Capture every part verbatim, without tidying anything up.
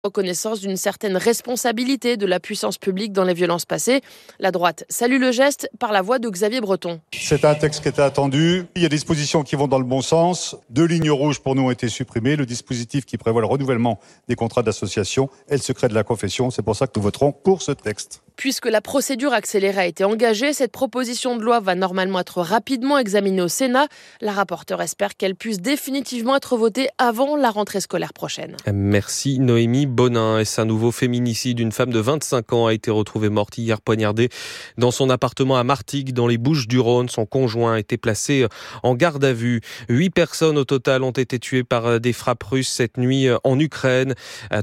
Reconnaissance d'une certaine responsabilité de la puissance publique dans les violences passées. La droite salue le geste par la voix de Xavier Breton. C'est un texte qui était attendu. Il y a des dispositions qui vont dans le bon sens. Deux lignes rouges pour nous ont été supprimées. Le dispositif qui prévoit le renouvellement des contrats d'association et le secret de la confession. C'est pour ça que nous voterons pour ce texte. Puisque la procédure accélérée a été engagée, cette proposition de loi va normalement être rapidement examinée au Sénat. La rapporteure espère qu'elle puisse définitivement être votée avant la rentrée scolaire prochaine. Merci Noémie Bonin. Et un nouveau féminicide. Une femme de vingt-cinq ans a été retrouvée morte hier poignardée dans son appartement à Martigues, dans les Bouches-du-Rhône. Son conjoint a été placé en garde à vue. Huit personnes au total ont été tuées par des frappes russes cette nuit en Ukraine.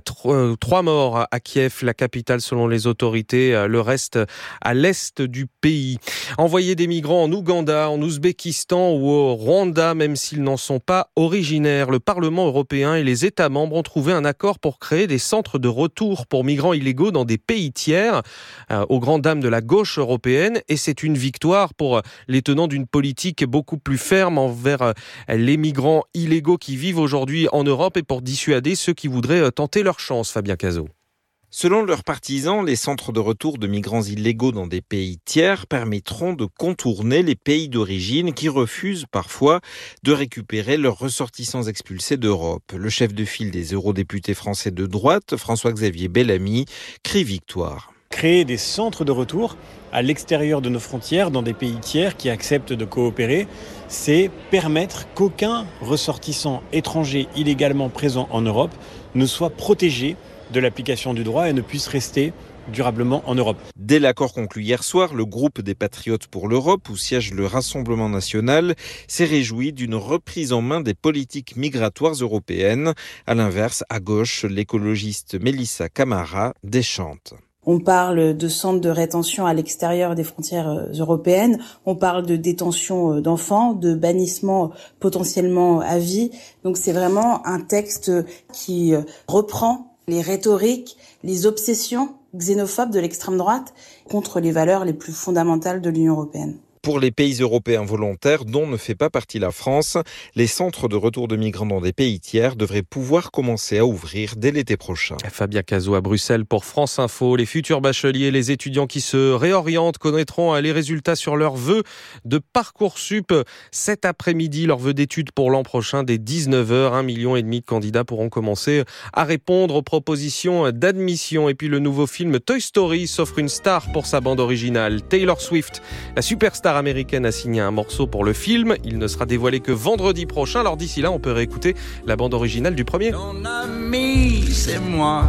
Trois morts à Kiev, la capitale selon les autorités. Le reste à l'est du pays. Envoyer des migrants en Ouganda, en Ouzbékistan ou au Rwanda, même s'ils n'en sont pas originaires. Le Parlement européen et les États membres ont trouvé un accord pour créer des centres de retour pour migrants illégaux dans des pays tiers, euh, aux grandes dames de la gauche européenne. Et c'est une victoire pour les tenants d'une politique beaucoup plus ferme envers les migrants illégaux qui vivent aujourd'hui en Europe et pour dissuader ceux qui voudraient tenter leur chance. Fabien Cazot. Selon leurs partisans, les centres de retour de migrants illégaux dans des pays tiers permettront de contourner les pays d'origine qui refusent parfois de récupérer leurs ressortissants expulsés d'Europe. Le chef de file des eurodéputés français de droite, François-Xavier Bellamy, crie victoire. Créer des centres de retour à l'extérieur de nos frontières, dans des pays tiers qui acceptent de coopérer, c'est permettre qu'aucun ressortissant étranger illégalement présent en Europe ne soit protégé de l'application du droit et ne puisse rester durablement en Europe. Dès l'accord conclu hier soir, le groupe des Patriotes pour l'Europe, où siège le Rassemblement national, s'est réjoui d'une reprise en main des politiques migratoires européennes. À l'inverse, à gauche, l'écologiste Mélissa Camara déchante. On parle de centres de rétention à l'extérieur des frontières européennes. On parle de détention d'enfants, de bannissement potentiellement à vie. Donc c'est vraiment un texte qui reprend les rhétoriques, les obsessions xénophobes de l'extrême droite contre les valeurs les plus fondamentales de l'Union européenne. Pour les pays européens volontaires, dont ne fait pas partie la France, les centres de retour de migrants dans des pays tiers devraient pouvoir commencer à ouvrir dès l'été prochain. Fabien Cazot à Bruxelles pour France Info. Les futurs bacheliers, les étudiants qui se réorientent connaîtront les résultats sur leurs vœux de Parcoursup cet après-midi. Leurs vœux d'études pour l'an prochain dès dix-neuf heures. Un million et demi de candidats pourront commencer à répondre aux propositions d'admission. Et puis le nouveau film Toy Story s'offre une star pour sa bande originale. Taylor Swift, la superstar américaine, a signé un morceau pour le film. Il ne sera dévoilé que vendredi prochain. Alors d'ici là, on peut réécouter la bande originale du premier. Ton ami, c'est moi,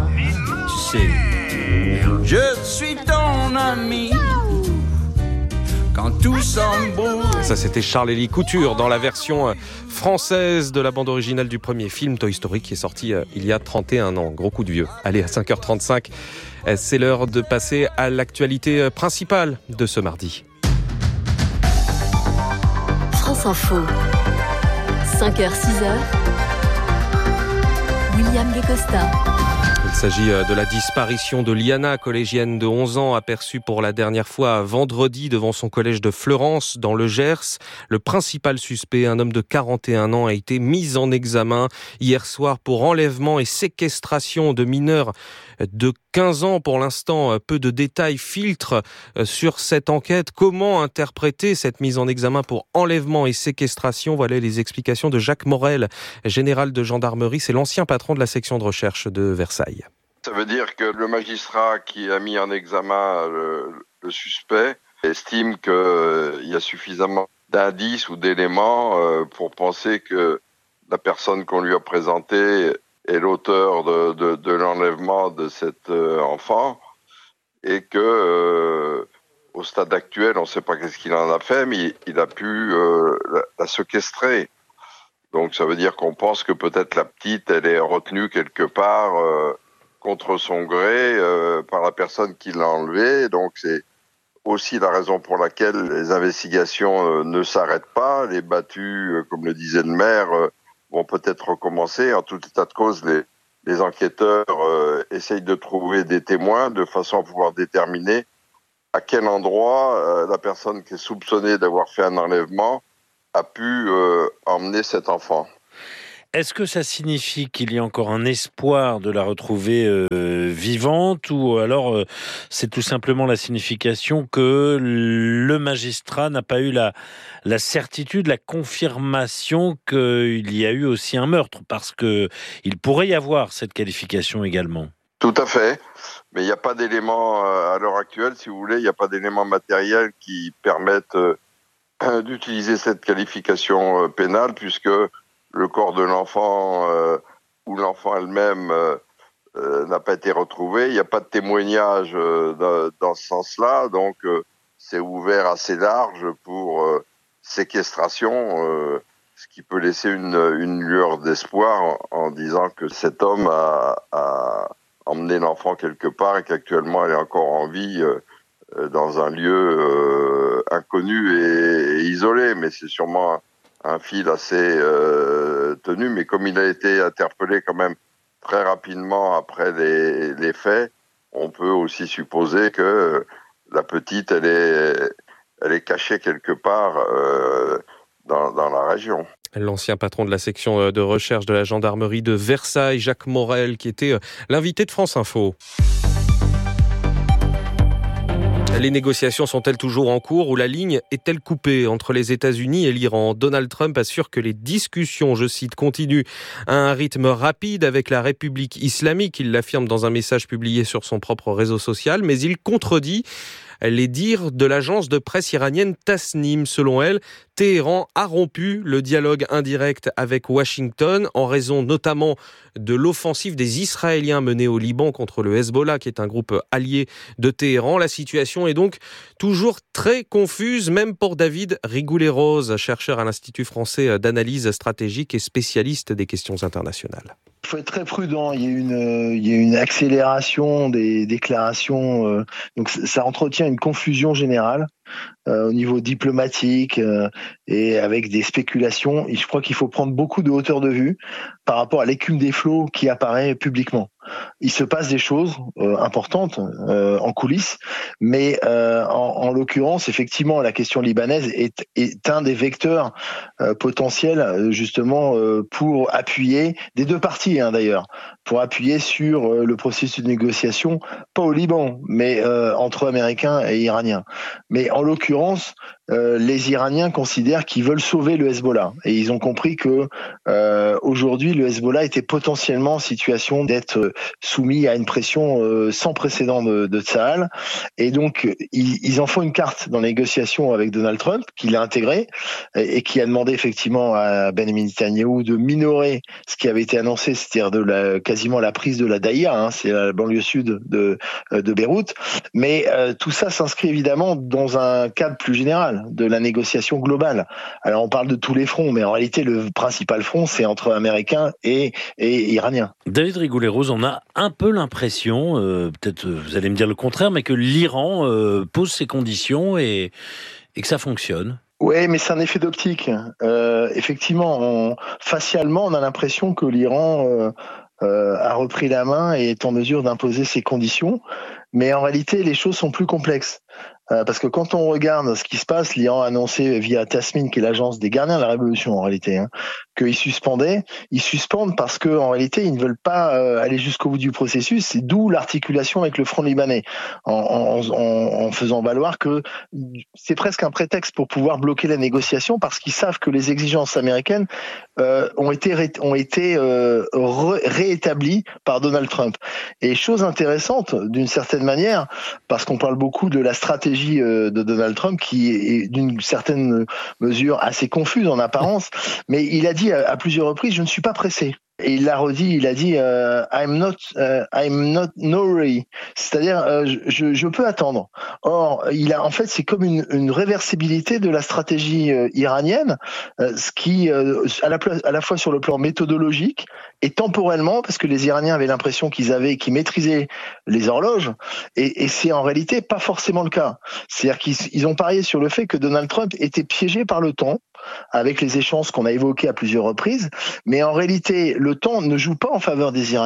tu sais. Je suis ton ami. Quand tout semble beau. Ça, c'était Charles-Élie Couture dans la version française de la bande originale du premier film Toy Story qui est sorti il y a trente et un ans. Gros coup de vieux. Allez, à cinq heures trente-cinq, c'est l'heure de passer à l'actualité principale de ce mardi. France Info, cinq heures six heures, William Guécosta. Il s'agit de la disparition de Liana, collégienne de onze ans, aperçue pour la dernière fois vendredi devant son collège de Fleurance, dans le Gers. Le principal suspect, un homme de quarante et un ans, a été mis en examen hier soir pour enlèvement et séquestration de mineurs de quinze ans. Pour l'instant, peu de détails filtrent sur cette enquête. Comment interpréter cette mise en examen pour enlèvement et séquestration? Voilà les explications de Jacques Morel, général de gendarmerie. C'est l'ancien patron de la section de recherche de Versailles. Ça veut dire que le magistrat qui a mis en examen le, le suspect estime qu'il euh, y a suffisamment d'indices ou d'éléments euh, pour penser que la personne qu'on lui a présentée est l'auteur de, de, de l'enlèvement de cet euh, enfant et que euh, au stade actuel, on ne sait pas qu'est-ce qu'il en a fait, mais il, il a pu euh, la, la séquestrer. Donc ça veut dire qu'on pense que peut-être la petite, elle est retenue quelque part euh, contre son gré euh, par la personne qui l'a enlevée. Donc c'est aussi la raison pour laquelle les investigations euh, ne s'arrêtent pas. Les battues, euh, comme le disait le maire, euh, vont peut-être recommencer. En tout état de cause, les, les enquêteurs euh, essayent de trouver des témoins de façon à pouvoir déterminer à quel endroit euh, la personne qui est soupçonnée d'avoir fait un enlèvement a pu euh, emmener cet enfant. Est-ce que ça signifie qu'il y a encore un espoir de la retrouver euh, vivante, ou alors euh, c'est tout simplement la signification que le magistrat n'a pas eu la, la certitude, la confirmation qu'il y a eu aussi un meurtre, parce que il pourrait y avoir cette qualification également? Tout à fait, mais il n'y a pas d'éléments euh, à l'heure actuelle, si vous voulez, il n'y a pas d'éléments matériels qui permettent euh, d'utiliser cette qualification euh, pénale, puisque le corps de l'enfant euh, ou l'enfant elle-même euh, euh, n'a pas été retrouvé. Il n'y a pas de témoignage euh, dans, dans ce sens-là, donc euh, c'est ouvert assez large pour euh, séquestration, euh, ce qui peut laisser une, une lueur d'espoir en, en disant que cet homme a, a emmené l'enfant quelque part et qu'actuellement elle est encore en vie euh, dans un lieu euh, inconnu et, et isolé, mais c'est sûrement un, un fil assez euh, tenu, mais comme il a été interpellé quand même très rapidement après les, les faits, on peut aussi supposer que la petite, elle est, elle est cachée quelque part euh, dans, dans la région. L'ancien patron de la section de recherche de la gendarmerie de Versailles, Jacques Morel, qui était l'invité de France Info. Les négociations sont-elles toujours en cours ou la ligne est-elle coupée entre les États-Unis et l'Iran? Donald Trump assure que les discussions, je cite, continuent à un rythme rapide avec la République islamique. Il l'affirme dans un message publié sur son propre réseau social, mais il contredit les dires de l'agence de presse iranienne Tasnim. Selon elle, Téhéran a rompu le dialogue indirect avec Washington en raison notamment de l'offensive des Israéliens menée au Liban contre le Hezbollah, qui est un groupe allié de Téhéran. La situation est donc toujours très confuse, même pour David Rigoulet-Rose, chercheur à l'Institut français d'analyse stratégique et spécialiste des questions internationales. Il faut être très prudent. Il y a une, il y a une accélération des déclarations. Euh, donc ça entretient une confusion générale euh, au niveau diplomatique euh, et avec des spéculations. Et je crois qu'il faut prendre beaucoup de hauteur de vue par rapport à l'écume des flots qui apparaît publiquement. Il se passe des choses euh, importantes euh, en coulisses, mais euh, en, en l'occurrence, effectivement, la question libanaise est, est un des vecteurs euh, potentiels justement euh, pour appuyer, des deux parties hein, d'ailleurs, pour appuyer sur euh, le processus de négociation, pas au Liban, mais euh, entre Américains et Iraniens. Mais en l'occurrence, euh, les Iraniens considèrent qu'ils veulent sauver le Hezbollah, et ils ont compris que euh, aujourd'hui, le Hezbollah était potentiellement en situation d'être soumis à une pression euh, sans précédent de, de Tsahal, et donc ils, ils en font une carte dans les négociations avec Donald Trump, qui l'a intégré et, et qui a demandé effectivement à Benjamin Netanyahou de minorer ce qui avait été annoncé, c'est-à-dire de la, quasiment la prise de la Daïa, hein, c'est la banlieue sud de, de Beyrouth, mais euh, tout ça s'inscrit évidemment dans un cadre plus général de la négociation globale. Alors on parle de tous les fronts, mais en réalité le principal front c'est entre Américains et, et Iraniens. David Rigoulet-Rose, on a un peu l'impression, euh, peut-être vous allez me dire le contraire, mais que l'Iran euh, pose ses conditions et, et que ça fonctionne. Oui, mais c'est un effet d'optique. Euh, effectivement, on, facialement, on a l'impression que l'Iran euh, euh, a repris la main et est en mesure d'imposer ses conditions. Mais en réalité, les choses sont plus complexes. Euh, parce que quand on regarde ce qui se passe, l'Iran a annoncé via Tasmin, qui est l'agence des gardiens de la révolution en réalité, hein, qu'ils suspendaient. Ils suspendent parce que en réalité, ils ne veulent pas euh, aller jusqu'au bout du processus. C'est d'où l'articulation avec le front libanais, en, en, en, en faisant valoir que c'est presque un prétexte pour pouvoir bloquer la négociation, parce qu'ils savent que les exigences américaines euh, ont été ré, ont été euh, ré, réétablies par Donald Trump. Et chose intéressante, d'une certaine manière, parce qu'on parle beaucoup de la stratégie de Donald Trump, qui est d'une certaine mesure assez confuse en apparence, mais il a dit à, à plusieurs reprises, je ne suis pas pressé. Et il l'a redit, il a dit uh, I'm not, uh, I'm not no hurry, c'est-à-dire uh, je, je peux attendre. Or, il a en fait c'est comme une, une réversibilité de la stratégie uh, iranienne, uh, ce qui uh, à la à la fois sur le plan méthodologique et temporellement, parce que les Iraniens avaient l'impression qu'ils avaient, qu'ils maîtrisaient les horloges, et, et c'est en réalité pas forcément le cas. C'est-à-dire qu'ils ils ont parié sur le fait que Donald Trump était piégé par le temps, avec les échéances qu'on a évoquées à plusieurs reprises, mais en réalité, le temps ne joue pas en faveur des Iraniens.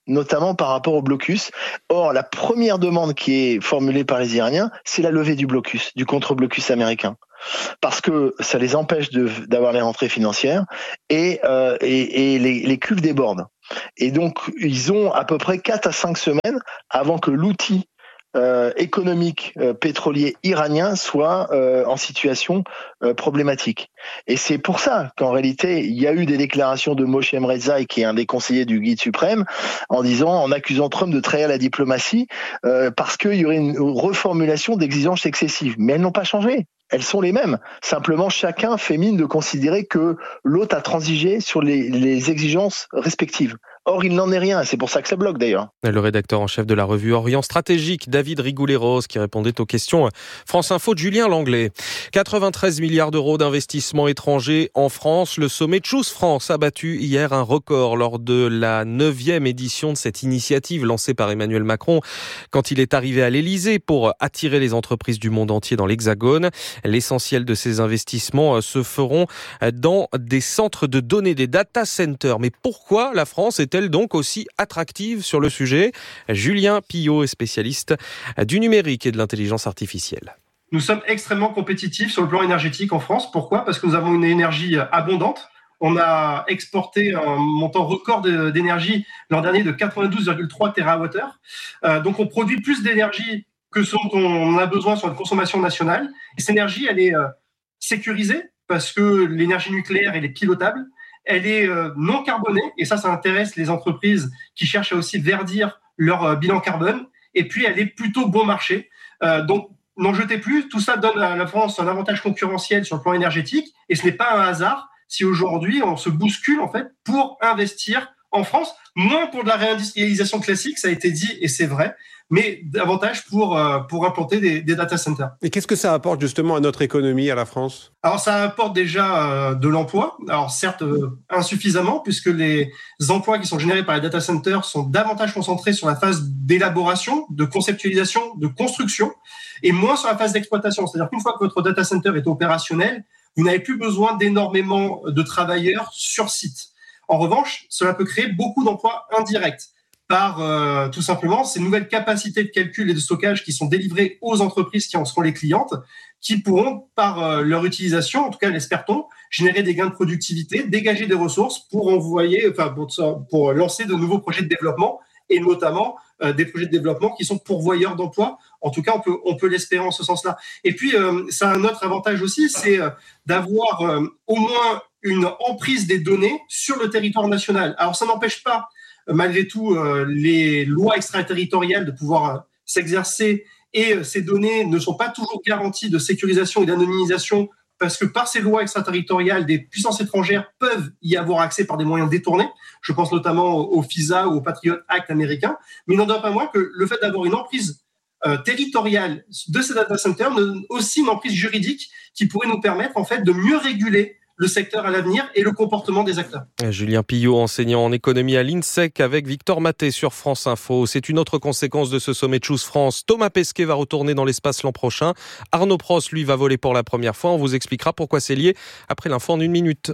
notamment par rapport au blocus. Or, la première demande qui est formulée par les Iraniens, c'est la levée du blocus, du contre-blocus américain. Parce que ça les empêche de, d'avoir les rentrées financières et, euh, et, et les, les cuves débordent. Et donc, ils ont à peu près quatre à cinq semaines avant que l'outil Euh, économique euh, pétrolier iranien soit euh, en situation euh, problématique. Et c'est pour ça qu'en réalité, il y a eu des déclarations de Moshe Rezai, qui est un des conseillers du guide suprême, en disant, en accusant Trump de trahir la diplomatie, euh, parce qu'il y aurait une reformulation d'exigences excessives. Mais elles n'ont pas changé. Elles sont les mêmes. Simplement, chacun fait mine de considérer que l'autre a transigé sur les, les exigences respectives. Or, il n'en est rien. C'est pour ça que ça bloque, d'ailleurs. Le rédacteur en chef de la revue Orient Stratégique, David Rigoulet-Rose, qui répondait aux questions France Info de Julien Langlais. quatre-vingt-treize milliards d'euros d'investissements étrangers en France. Le sommet Choose France a battu hier un record lors de la neuvième édition de cette initiative lancée par Emmanuel Macron quand il est arrivé à l'Élysée pour attirer les entreprises du monde entier dans l'Hexagone. L'essentiel de ces investissements se feront dans des centres de données, des data centers. Mais pourquoi la France est-elle donc aussi attractive sur le sujet ? Julien Pillot est spécialiste du numérique et de l'intelligence artificielle. Nous sommes extrêmement compétitifs sur le plan énergétique en France. Pourquoi ? Parce que nous avons une énergie abondante. On a exporté un montant record d'énergie l'an dernier de quatre-vingt-douze virgule trois térawattheures. Euh, donc on produit plus d'énergie que ce dont on a besoin sur une consommation nationale. Et cette énergie, elle est euh, sécurisée parce que l'énergie nucléaire, elle est pilotable. Elle est euh, non carbonée, et ça, ça intéresse les entreprises qui cherchent à aussi verdir leur euh, bilan carbone. Et puis, elle est plutôt bon marché. Euh, donc, n'en jetez plus. Tout ça donne à la France un avantage concurrentiel sur le plan énergétique. Et ce n'est pas un hasard si aujourd'hui, on se bouscule en fait pour investir en France. Moins pour de la réindustrialisation classique, ça a été dit, et c'est vrai, mais davantage pour, euh, pour implanter des, des data centers. Et qu'est-ce que ça apporte justement à notre économie, à la France ? Alors ça apporte déjà euh, de l'emploi, alors certes euh, insuffisamment, puisque les emplois qui sont générés par les data centers sont davantage concentrés sur la phase d'élaboration, de conceptualisation, de construction, et moins sur la phase d'exploitation. C'est-à-dire qu'une fois que votre data center est opérationnel, vous n'avez plus besoin d'énormément de travailleurs sur site. En revanche, cela peut créer beaucoup d'emplois indirects par euh, tout simplement ces nouvelles capacités de calcul et de stockage qui sont délivrées aux entreprises qui en seront les clientes, qui pourront, par euh, leur utilisation, en tout cas l'espère-t-on, générer des gains de productivité, dégager des ressources pour envoyer, enfin pour, pour lancer de nouveaux projets de développement, et notamment euh, des projets de développement qui sont pourvoyeurs d'emplois. En tout cas, on peut, on peut l'espérer en ce sens-là. Et puis, euh, ça a un autre avantage aussi, c'est euh, d'avoir euh, au moins une emprise des données sur le territoire national. Alors, ça n'empêche pas, euh, malgré tout, euh, les lois extraterritoriales de pouvoir euh, s'exercer, et euh, ces données ne sont pas toujours garanties de sécurisation et d'anonymisation, parce que par ces lois extraterritoriales, des puissances étrangères peuvent y avoir accès par des moyens détournés. Je pense notamment au FISA ou au Patriot Act américain. Mais il n'en demeure pas moins que le fait d'avoir une emprise euh, territoriale de ces data centers, aussi une emprise juridique qui pourrait nous permettre en fait de mieux réguler le secteur à l'avenir et le comportement des acteurs. Julien Pillot, enseignant en économie à l'INSEC avec Victor Maté sur France Info. C'est une autre conséquence de ce sommet Choose France. Thomas Pesquet va retourner dans l'espace l'an prochain. Arnaud Prost, lui, va voler pour la première fois. On vous expliquera pourquoi c'est lié après l'info en une minute.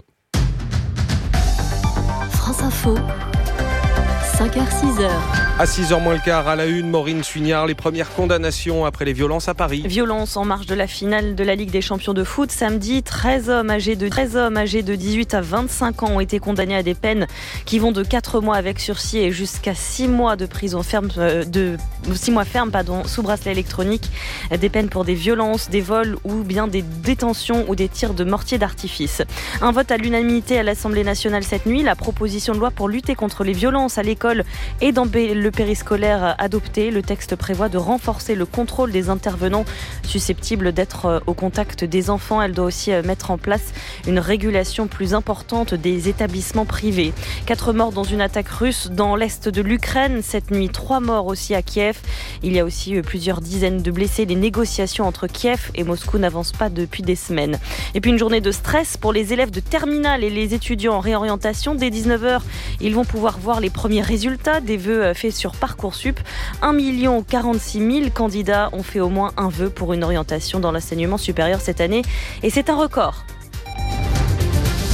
France Info, cinq heures six heures. À six heures moins le quart, à la une, Maureen Suignard, les premières condamnations après les violences à Paris. Violences en marge de la finale de la Ligue des champions de foot. Samedi, treize hommes âgés de, treize hommes âgés de dix-huit à vingt-cinq ans ont été condamnés à des peines qui vont de quatre mois avec sursis et jusqu'à six mois de prison ferme, de six mois ferme, pardon, sous bracelet électronique. Des peines pour des violences, des vols ou bien des détentions ou des tirs de mortier d'artifice. Un vote à l'unanimité à l'Assemblée nationale cette nuit. La proposition de loi pour lutter contre les violences à l'école et dans le périscolaire adopté. Le texte prévoit de renforcer le contrôle des intervenants susceptibles d'être au contact des enfants. Elle doit aussi mettre en place une régulation plus importante des établissements privés. Quatre morts dans une attaque russe dans l'est de l'Ukraine. Cette nuit, trois morts aussi à Kiev. Il y a aussi plusieurs dizaines de blessés. Les négociations entre Kiev et Moscou n'avancent pas depuis des semaines. Et puis une journée de stress pour les élèves de terminale et les étudiants en réorientation. Dès dix-neuf heures, ils vont pouvoir voir les premiers résultats des vœux faits sur Parcoursup. un million quarante-six mille candidats ont fait au moins un vœu pour une orientation dans l'enseignement supérieur cette année. Et c'est un record.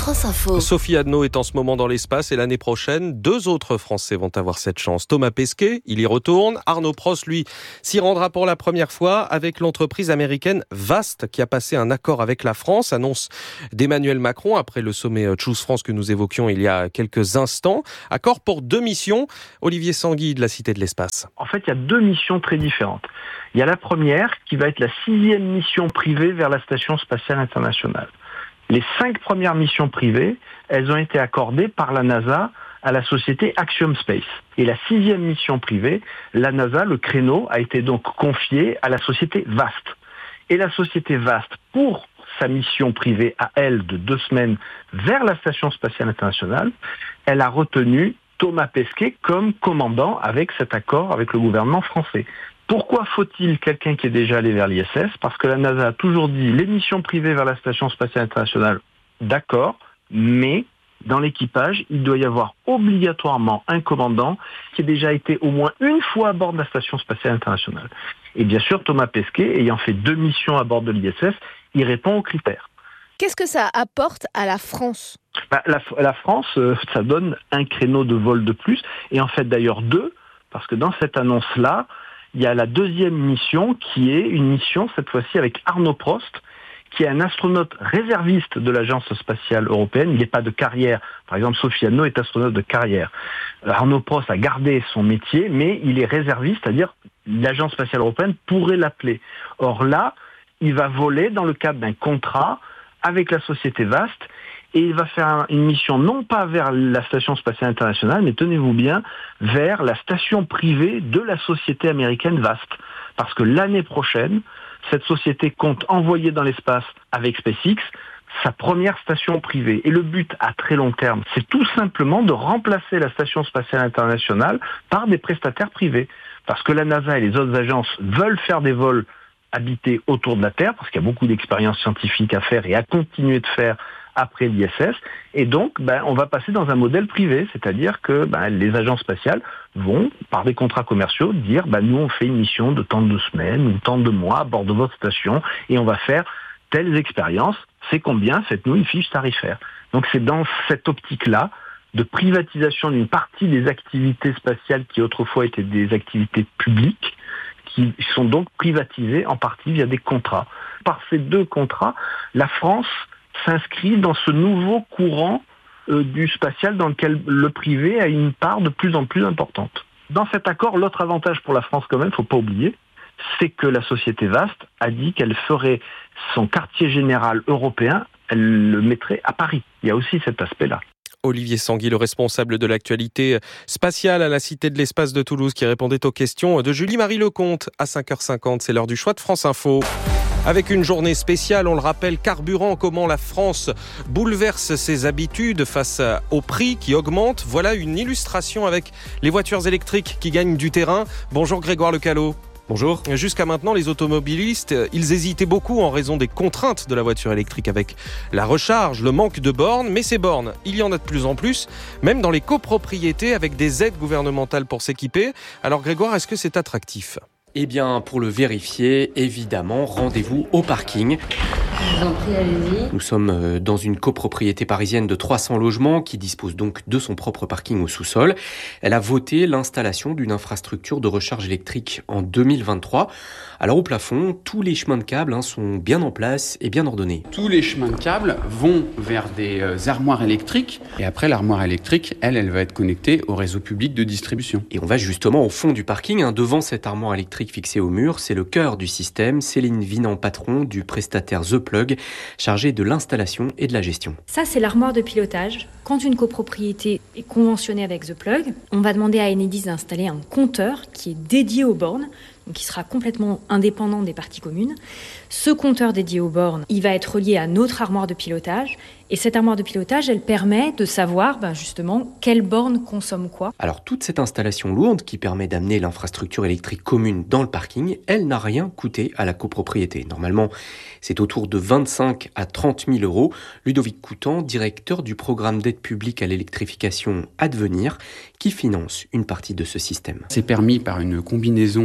France Info. Sophie Adno est en ce moment dans l'espace et l'année prochaine, deux autres Français vont avoir cette chance. Thomas Pesquet, il y retourne. Arnaud Prost, lui, s'y rendra pour la première fois avec l'entreprise américaine Vast qui a passé un accord avec la France, annonce d'Emmanuel Macron après le sommet Choose France que nous évoquions il y a quelques instants. Accord pour deux missions. Olivier Sanguy de la Cité de l'Espace. En fait, il y a deux missions très différentes. Il y a la première qui va être la sixième mission privée vers la Station spatiale internationale. Les cinq premières missions privées, elles ont été accordées par la NASA à la société Axiom Space. Et la sixième mission privée, la NASA, le créneau, a été donc confié à la société Vast. Et la société Vast, pour sa mission privée à elle de deux semaines vers la Station spatiale internationale, elle a retenu Thomas Pesquet comme commandant avec cet accord avec le gouvernement français. Pourquoi faut-il quelqu'un qui est déjà allé vers l'I S S ? Parce que la NASA a toujours dit les missions privées vers la Station spatiale internationale, d'accord, mais dans l'équipage, il doit y avoir obligatoirement un commandant qui ait déjà été au moins une fois à bord de la Station spatiale internationale. Et bien sûr, Thomas Pesquet, ayant fait deux missions à bord de l'I S S, il répond aux critères. Qu'est-ce que ça apporte à la France ? Bah, la, la France, euh, ça donne un créneau de vol de plus, et en fait d'ailleurs deux, parce que dans cette annonce-là, il y a la deuxième mission qui est une mission, cette fois-ci avec Arnaud Prost, qui est un astronaute réserviste de l'Agence spatiale européenne. Il n'est pas de carrière. Par exemple, Sophie Adno est astronaute de carrière. Arnaud Prost a gardé son métier, mais il est réserviste, c'est-à-dire l'Agence spatiale européenne pourrait l'appeler. Or là, il va voler dans le cadre d'un contrat avec la société Vast, et il va faire une mission non pas vers la Station spatiale internationale, mais tenez-vous bien, vers la station privée de la société américaine Vast. Parce que l'année prochaine, cette société compte envoyer dans l'espace avec SpaceX sa première station privée. Et le but à très long terme, c'est tout simplement de remplacer la Station spatiale internationale par des prestataires privés. Parce que la NASA et les autres agences veulent faire des vols habités autour de la Terre, parce qu'il y a beaucoup d'expériences scientifiques à faire et à continuer de faire après l'I S S, et donc ben, on va passer dans un modèle privé, c'est-à-dire que ben, les agences spatiales vont, par des contrats commerciaux, dire ben, nous on fait une mission de tant de semaines ou tant de mois à bord de votre station, et on va faire telles expériences, c'est combien, faites-nous une fiche tarifaire. Donc c'est dans cette optique-là de privatisation d'une partie des activités spatiales qui autrefois étaient des activités publiques, qui sont donc privatisées en partie via des contrats. Par ces deux contrats, la France s'inscrit dans ce nouveau courant euh, du spatial dans lequel le privé a une part de plus en plus importante. Dans cet accord, l'autre avantage pour la France quand même, il ne faut pas oublier, c'est que la société Vast a dit qu'elle ferait son quartier général européen, elle le mettrait à Paris. Il y a aussi cet aspect-là. Olivier Sanguy, le responsable de l'actualité spatiale à la Cité de l'Espace de Toulouse, qui répondait aux questions de Julie-Marie Lecomte à cinq heures cinquante. C'est l'heure du choix de France Info. Avec une journée spéciale, on le rappelle, carburant, comment la France bouleverse ses habitudes face au prix qui augmente. Voilà une illustration avec les voitures électriques qui gagnent du terrain. Bonjour Grégoire Lecalot. Bonjour. Jusqu'à maintenant, les automobilistes, ils hésitaient beaucoup en raison des contraintes de la voiture électrique avec la recharge, le manque de bornes. Mais ces bornes, il y en a de plus en plus, même dans les copropriétés avec des aides gouvernementales pour s'équiper. Alors Grégoire, est-ce que c'est attractif ? Eh bien, pour le vérifier, évidemment, rendez-vous au parking. Je vous en prie, allez-y. Nous sommes dans une copropriété parisienne de trois cents logements qui dispose donc de son propre parking au sous-sol. Elle a voté l'installation d'une infrastructure de recharge électrique en deux mille vingt-trois. Alors au plafond, tous les chemins de câbles hein, sont bien en place et bien ordonnés. Tous les chemins de câbles vont vers des euh, armoires électriques. Et après, l'armoire électrique, elle, elle va être connectée au réseau public de distribution. Et on va justement au fond du parking, hein, devant cette armoire électrique fixée au mur. C'est le cœur du système. Céline Vinan, patron du prestataire The Plug, chargé de l'installation et de la gestion. Ça, c'est l'armoire de pilotage. Quand une copropriété est conventionnée avec The Plug, on va demander à Enedis d'installer un compteur qui est dédié aux bornes, donc qui sera complètement indépendant des parties communes. Ce compteur dédié aux bornes, il va être relié à notre armoire de pilotage. Et cette armoire de pilotage, elle permet de savoir ben justement quelle borne consomme quoi. Alors toute cette installation lourde qui permet d'amener l'infrastructure électrique commune dans le parking, elle n'a rien coûté à la copropriété. Normalement, c'est autour de vingt-cinq à trente mille euros. Ludovic Coutan, directeur du programme d'aide publique à l'électrification Advenir, qui finance une partie de ce système. C'est permis par une combinaison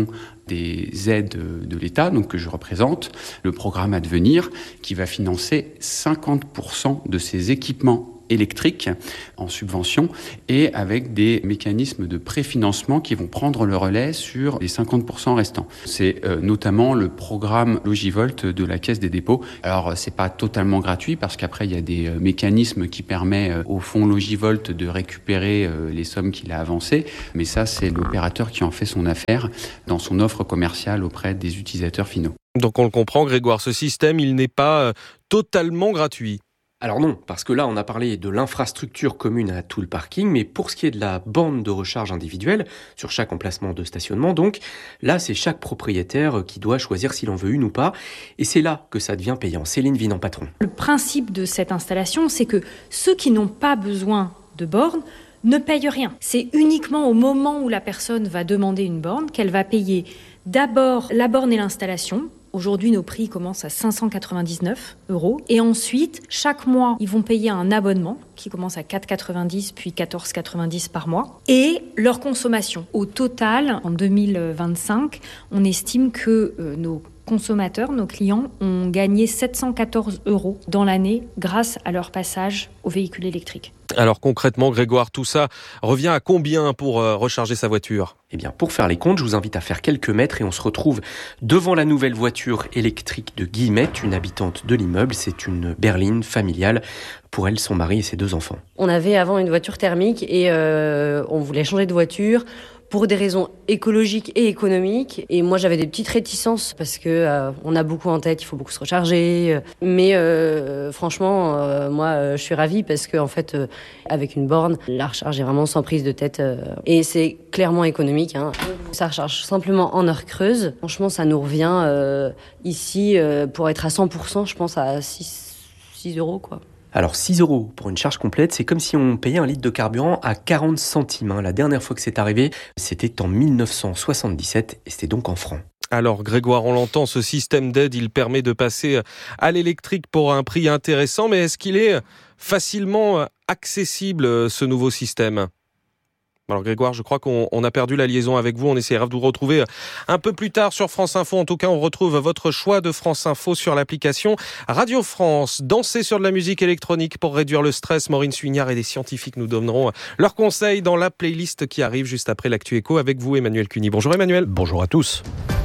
des aides de l'État, donc que je représente, le programme Advenir, qui va financer cinquante pour cent de ces équipements électriques en subvention et avec des mécanismes de préfinancement qui vont prendre le relais sur les cinquante pour cent restants. C'est euh, notamment le programme Logivolt de la Caisse des dépôts. Alors, c'est pas totalement gratuit parce qu'après, il y a des euh, mécanismes qui permettent euh, au fonds Logivolt de récupérer euh, les sommes qu'il a avancées. Mais ça, c'est l'opérateur qui en fait son affaire dans son offre commerciale auprès des utilisateurs finaux. Donc on le comprend, Grégoire, ce système, il n'est pas euh, totalement gratuit. Alors non, parce que là, on a parlé de l'infrastructure commune à tout le parking, mais pour ce qui est de la borne de recharge individuelle, sur chaque emplacement de stationnement, donc, là, c'est chaque propriétaire qui doit choisir s'il en veut une ou pas, et c'est là que ça devient payant. Céline Vinan, patron. Le principe de cette installation, c'est que ceux qui n'ont pas besoin de borne ne payent rien. C'est uniquement au moment où la personne va demander une borne qu'elle va payer d'abord la borne et l'installation. Aujourd'hui, nos prix commencent à cinq cent quatre-vingt-dix-neuf euros. Et ensuite, chaque mois, ils vont payer un abonnement qui commence à quatre euros quatre-vingt-dix puis quatorze euros quatre-vingt-dix par mois. Et leur consommation. Au total, en deux mille vingt-cinq, on estime que euh, nos consommateurs, nos clients, ont gagné sept cent quatorze euros dans l'année grâce à leur passage au véhicule électrique. Alors concrètement, Grégoire, tout ça revient à combien pour euh, recharger sa voiture ? Eh bien, pour faire les comptes, je vous invite à faire quelques mètres et on se retrouve devant la nouvelle voiture électrique de Guillemette, une habitante de l'immeuble. C'est une berline familiale. Pour elle, son mari et ses deux enfants. On avait avant une voiture thermique et euh, on voulait changer de voiture pour des raisons écologiques et économiques. Et moi, j'avais des petites réticences parce que euh, on a beaucoup en tête, il faut beaucoup se recharger. Mais euh, franchement, euh, moi, euh, je suis ravie parce que en fait, euh, avec une borne, la recharge est vraiment sans prise de tête euh, et c'est clairement économique. Hein. Ça recharge simplement en heure creuse. Franchement, ça nous revient euh, ici euh, pour être à cent pour cent, je pense à six euros, quoi. Alors six euros pour une charge complète, c'est comme si on payait un litre de carburant à quarante centimes. La dernière fois que c'est arrivé, c'était en mille neuf cent soixante-dix-sept et c'était donc en francs. Alors Grégoire, on l'entend, ce système d'aide, il permet de passer à l'électrique pour un prix intéressant, mais est-ce qu'il est facilement accessible, ce nouveau système ? Alors Grégoire, je crois qu'on on a perdu la liaison avec vous. On essaiera de vous retrouver un peu plus tard sur France Info. En tout cas, on retrouve votre choix de France Info sur l'application Radio France. Danser sur de la musique électronique pour réduire le stress. Maureen Suignard et des scientifiques nous donneront leurs conseils dans la playlist qui arrive juste après l'Actu Éco avec vous, Emmanuel Cuny. Bonjour Emmanuel. Bonjour à tous.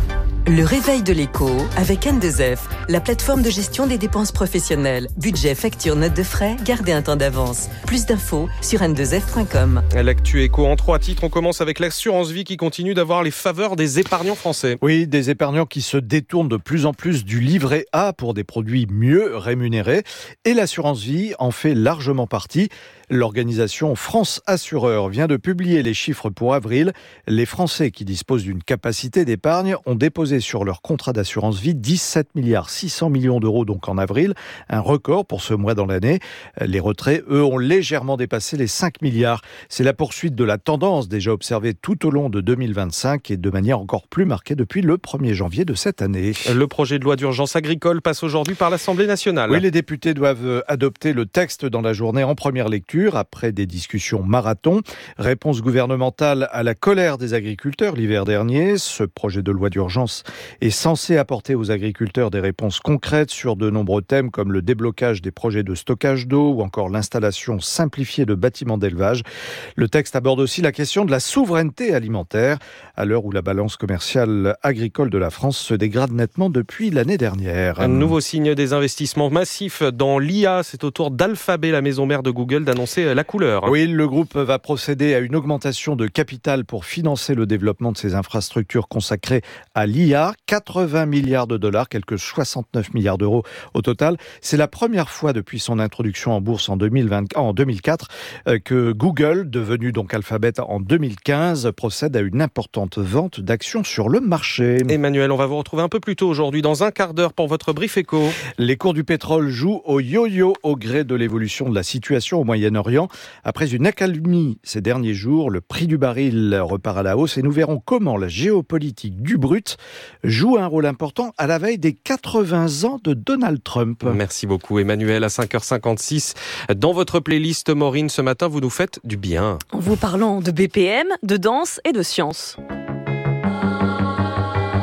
Le réveil de l'écho avec N deux F, la plateforme de gestion des dépenses professionnelles. Budget, facture, notes de frais, gardez un temps d'avance. Plus d'infos sur N deux F point com. L'actu éco en trois titres. On commence avec l'assurance vie qui continue d'avoir les faveurs des épargnants français. Oui, des épargnants qui se détournent de plus en plus du livret A pour des produits mieux rémunérés. Et l'assurance vie en fait largement partie. L'organisation France Assureur vient de publier les chiffres pour avril. Les Français qui disposent d'une capacité d'épargne ont déposé sur leur contrat d'assurance vie dix-sept milliards six cents millions d'euros donc en avril, un record pour ce mois dans l'année. Les retraits, eux, ont légèrement dépassé les cinq milliards. C'est la poursuite de la tendance déjà observée tout au long de deux mille vingt-cinq et de manière encore plus marquée depuis le premier janvier de cette année. Le projet de loi d'urgence agricole passe aujourd'hui par l'Assemblée nationale. Oui, les députés doivent adopter le texte dans la journée en première lecture après des discussions marathon. Réponse gouvernementale à la colère des agriculteurs l'hiver dernier. Ce projet de loi d'urgence est censé apporter aux agriculteurs des réponses concrètes sur de nombreux thèmes comme le déblocage des projets de stockage d'eau ou encore l'installation simplifiée de bâtiments d'élevage. Le texte aborde aussi la question de la souveraineté alimentaire à l'heure où la balance commerciale agricole de la France se dégrade nettement depuis l'année dernière. Un nouveau signe des investissements massifs dans l'I A. C'est au tour d'Alphabet, la maison mère de Google, d'annoncer la couleur. Oui, le groupe va procéder à une augmentation de capital pour financer le développement de ses infrastructures consacrées à l'I A. quatre-vingts milliards de dollars, quelques soixante-neuf milliards d'euros au total. C'est la première fois depuis son introduction en bourse en, deux mille vingt, en deux mille quatre que Google, devenu donc Alphabet en deux mille quinze, procède à une importante vente d'actions sur le marché. Emmanuel, on va vous retrouver un peu plus tôt aujourd'hui, dans un quart d'heure pour votre brief éco. Les cours du pétrole jouent au yo-yo au gré de l'évolution de la situation au Moyen-Orient. Après une accalmie ces derniers jours, le prix du baril repart à la hausse et nous verrons comment la géopolitique du brut joue un rôle important à la veille des quatre-vingts ans de Donald Trump. Merci beaucoup Emmanuel. À cinq heures cinquante-six, dans votre playlist Maureen, ce matin, vous nous faites du bien. En vous parlant de B P M, de danse et de science.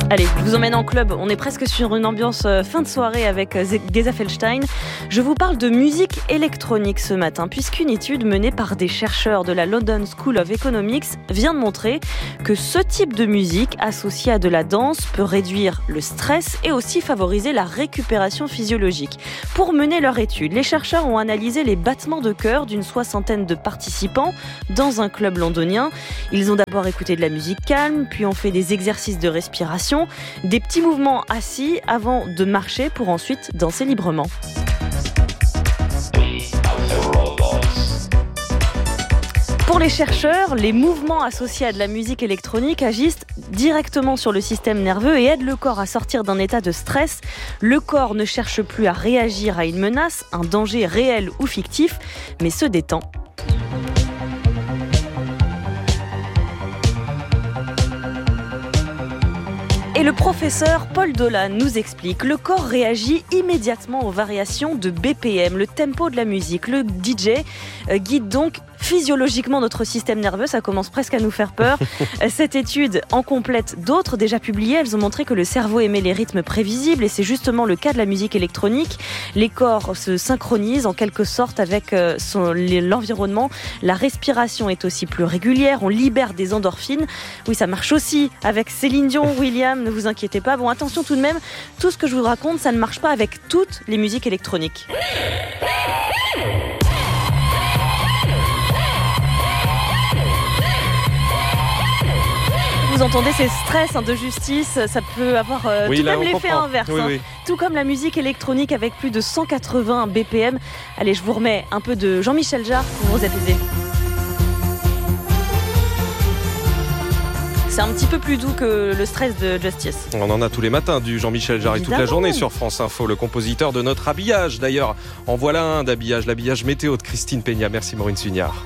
Allez, je vous emmène en club. On est presque sur une ambiance fin de soirée avec Geza Feldstein. Je vous parle de musique électronique ce matin, puisqu'une étude menée par des chercheurs de la London School of Economics vient de montrer que ce type de musique associée à de la danse peut réduire le stress et aussi favoriser la récupération physiologique. Pour mener leur étude, les chercheurs ont analysé les battements de cœur d'une soixantaine de participants dans un club londonien. Ils ont d'abord écouté de la musique calme, puis ont fait des exercices de respiration, des petits mouvements assis avant de marcher pour ensuite danser librement. Pour les chercheurs, les mouvements associés à de la musique électronique agissent directement sur le système nerveux et aident le corps à sortir d'un état de stress. Le corps ne cherche plus à réagir à une menace, un danger réel ou fictif, mais se détend. Et le professeur Paul Dolan nous explique, le corps réagit immédiatement aux variations de B P M, le tempo de la musique. Le D J guide donc physiologiquement notre système nerveux, ça commence presque à nous faire peur. Cette étude en complète d'autres déjà publiées. Elles ont montré que le cerveau aimait les rythmes prévisibles et c'est justement le cas de la musique électronique. Les corps se synchronisent en quelque sorte avec son, l'environnement. La respiration est aussi plus régulière, on libère des endorphines. Oui, ça marche aussi avec Céline Dion, William, ne vous inquiétez pas. Bon, attention tout de même, tout ce que je vous raconte, ça ne marche pas avec toutes les musiques électroniques. Vous entendez ces stress hein, de justice, ça peut avoir euh, oui, tout de même l'effet comprend. inverse. Oui, hein. oui. Tout comme la musique électronique avec plus de cent quatre-vingts B P M. Allez, je vous remets un peu de Jean-Michel Jarre pour vous apaiser. C'est un petit peu plus doux que le stress de Justice. On en a tous les matins du Jean-Michel Jarre et toute la journée sur France Info, le compositeur de notre habillage. D'ailleurs, en voilà un d'habillage, l'habillage météo de Christine Peña. Merci Maureen Sugnard.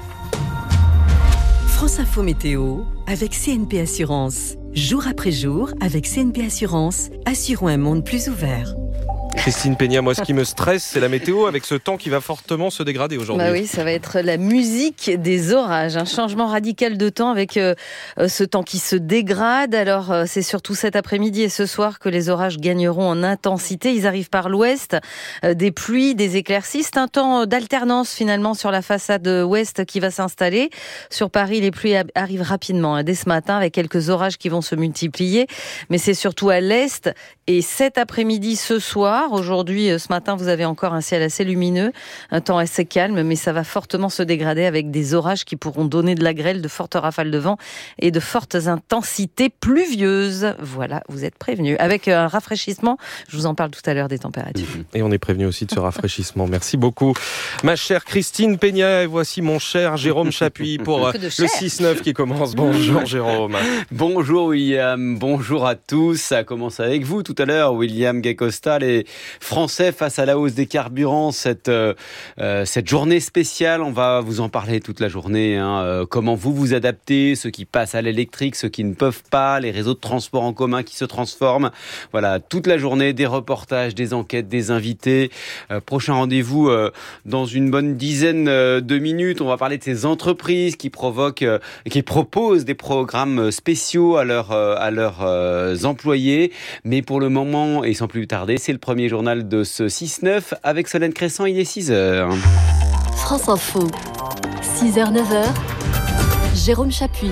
France Info Météo avec C N P Assurance. Jour après jour, avec C N P Assurance, assurons un monde plus ouvert. Christine Peña, moi ce qui me stresse, c'est la météo avec ce temps qui va fortement se dégrader aujourd'hui. Bah oui, ça va être la musique des orages, un changement radical de temps avec euh, ce temps qui se dégrade. Alors euh, c'est surtout cet après-midi et ce soir que les orages gagneront en intensité. Ils arrivent par l'ouest, euh, des pluies, des éclaircies. C'est un temps d'alternance finalement sur la façade ouest qui va s'installer. Sur Paris, les pluies arrivent rapidement hein, dès ce matin avec quelques orages qui vont se multiplier. Mais c'est surtout à l'est et cet après-midi, ce soir. Aujourd'hui, ce matin, vous avez encore un ciel assez lumineux, un temps assez calme, mais ça va fortement se dégrader avec des orages qui pourront donner de la grêle, de fortes rafales de vent et de fortes intensités pluvieuses. Voilà, vous êtes prévenus. Avec un rafraîchissement, je vous en parle tout à l'heure des températures. Et on est prévenus aussi de ce rafraîchissement. Merci beaucoup, ma chère Christine Peña. Et voici mon cher Jérôme Chapuis pour le six neuf qui commence. Bonjour Jérôme. Bonjour William, bonjour à tous. Ça commence avec vous tout à l'heure, William Gacosta. Les Français face à la hausse des carburants, cette, euh, cette journée spéciale, on va vous en parler toute la journée. Hein, euh, comment vous vous adaptez, ceux qui passent à l'électrique, ceux qui ne peuvent pas, les réseaux de transport en commun qui se transforment. Voilà, toute la journée, des reportages, des enquêtes, des invités. Euh, prochain rendez-vous euh, dans une bonne dizaine euh, de minutes. On va parler de ces entreprises qui provoquent, euh, qui proposent des programmes spéciaux à leurs, euh, à leurs euh, employés. Mais pour le moment, et sans plus tarder, c'est le premier journal de ce six neuf avec Solène Crescent, il est six heures. France Info, six heures neuf heures, Jérôme Chapuis.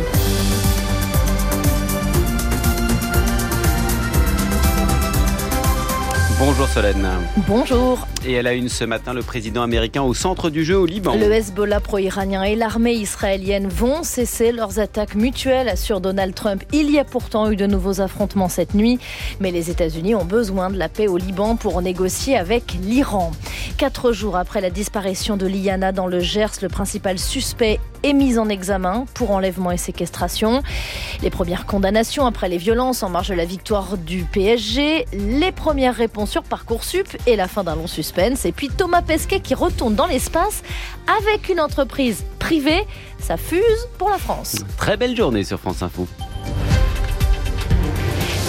Bonjour Solène. Bonjour. Et elle a une ce matin, le président américain au centre du jeu au Liban. Le Hezbollah pro-iranien et l'armée israélienne vont cesser leurs attaques mutuelles, assure Donald Trump. Il y a pourtant eu de nouveaux affrontements cette nuit, mais les États-Unis ont besoin de la paix au Liban pour négocier avec l'Iran. Quatre jours après la disparition de Liana dans le Gers, le principal suspect est mis en examen pour enlèvement et séquestration. Les premières condamnations après les violences en marge de la victoire du P S G, les premières réponses sur Parcoursup et la fin d'un long suspense. Et puis Thomas Pesquet qui retourne dans l'espace avec une entreprise privée. Ça fuse pour la France. Très belle journée sur France Info.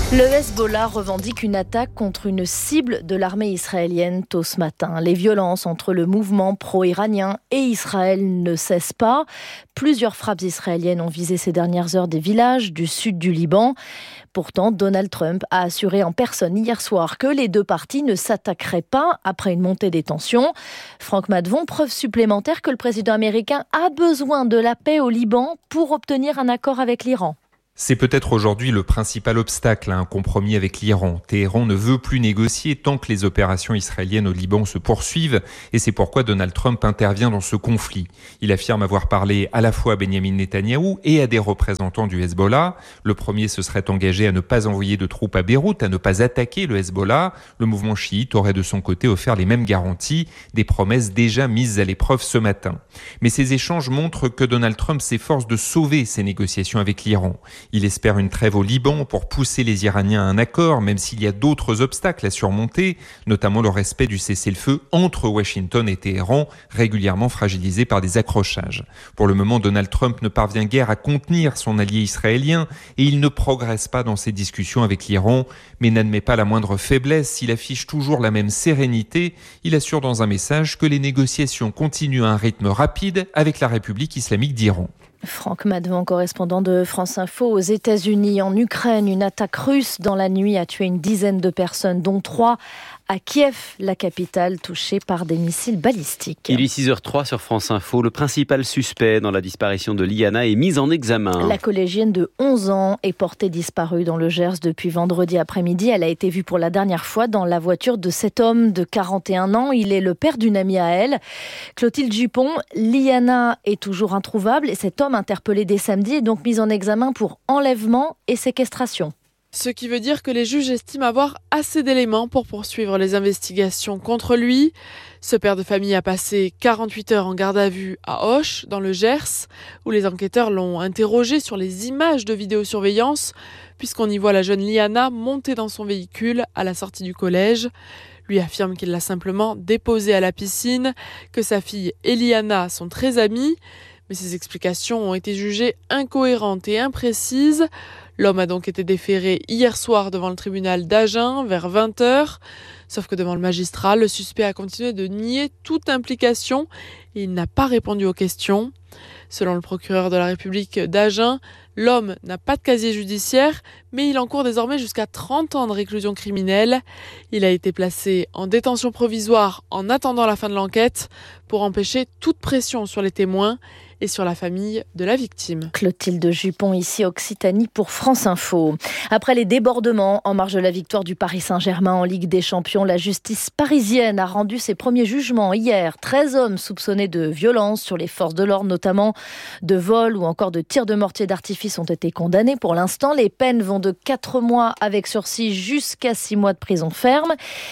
Le Hezbollah revendique une attaque contre une cible de l'armée israélienne tôt ce matin. Les violences entre le mouvement pro-iranien et Israël ne cessent pas. Plusieurs frappes israéliennes ont visé ces dernières heures des villages du sud du Liban. Pourtant, Donald Trump a assuré en personne hier soir que les deux parties ne s'attaqueraient pas après une montée des tensions. Franck Madvon, preuve supplémentaire que le président américain a besoin de la paix au Liban pour obtenir un accord avec l'Iran. C'est peut-être aujourd'hui le principal obstacle à un compromis avec l'Iran. Téhéran ne veut plus négocier tant que les opérations israéliennes au Liban se poursuivent et c'est pourquoi Donald Trump intervient dans ce conflit. Il affirme avoir parlé à la fois à Benyamin Netanyahou et à des représentants du Hezbollah. Le premier se serait engagé à ne pas envoyer de troupes à Beyrouth, à ne pas attaquer le Hezbollah. Le mouvement chiite aurait de son côté offert les mêmes garanties, des promesses déjà mises à l'épreuve ce matin. Mais ces échanges montrent que Donald Trump s'efforce de sauver ces négociations avec l'Iran. Il espère une trêve au Liban pour pousser les Iraniens à un accord, même s'il y a d'autres obstacles à surmonter, notamment le respect du cessez-le-feu entre Washington et Téhéran, régulièrement fragilisé par des accrochages. Pour le moment, Donald Trump ne parvient guère à contenir son allié israélien et il ne progresse pas dans ses discussions avec l'Iran, mais n'admet pas la moindre faiblesse. Il affiche toujours la même sérénité. Il assure dans un message que les négociations continuent à un rythme rapide avec la République islamique d'Iran. Franck Madvon, correspondant de France Info aux États-Unis. En Ukraine, une attaque russe dans la nuit a tué une dizaine de personnes, dont trois à Kiev, la capitale, touchée par des missiles balistiques. Il est six heures zéro trois sur France Info. Le principal suspect dans la disparition de Liana est mis en examen. La collégienne de onze ans est portée disparue dans le Gers depuis vendredi après-midi. Elle a été vue pour la dernière fois dans la voiture de cet homme de quarante et un ans. Il est le père d'une amie à elle, Clotilde Dupont. Liana est toujours introuvable et cet homme interpellé dès samedi est donc mis en examen pour enlèvement et séquestration. Ce qui veut dire que les juges estiment avoir assez d'éléments pour poursuivre les investigations contre lui. Ce père de famille a passé quarante-huit heures en garde à vue à Auch, dans le Gers, où les enquêteurs l'ont interrogé sur les images de vidéosurveillance, puisqu'on y voit la jeune Liana monter dans son véhicule à la sortie du collège. Lui affirme qu'il l'a simplement déposée à la piscine, que sa fille et Liana sont très amies, mais ces explications ont été jugées incohérentes et imprécises. L'homme a donc été déféré hier soir devant le tribunal d'Agen vers vingt heures. Sauf que devant le magistrat, le suspect a continué de nier toute implication et il n'a pas répondu aux questions. Selon le procureur de la République d'Agen, l'homme n'a pas de casier judiciaire, mais il encourt désormais jusqu'à trente ans de réclusion criminelle. Il a été placé en détention provisoire en attendant la fin de l'enquête pour empêcher toute pression sur les témoins et sur la famille de la victime. Clotilde Dupont, ici Occitanie pour France Info. Après les débordements en marge de la victoire du Paris Saint-Germain en Ligue des Champions, la justice parisienne a rendu ses premiers jugements hier. treize hommes soupçonnés de violence sur les forces de l'ordre, notamment de vol ou encore de tir de mortier d'artifice, ont été condamnés. Pour l'instant, les peines vont de quatre mois avec sursis jusqu'à six mois de prison ferme.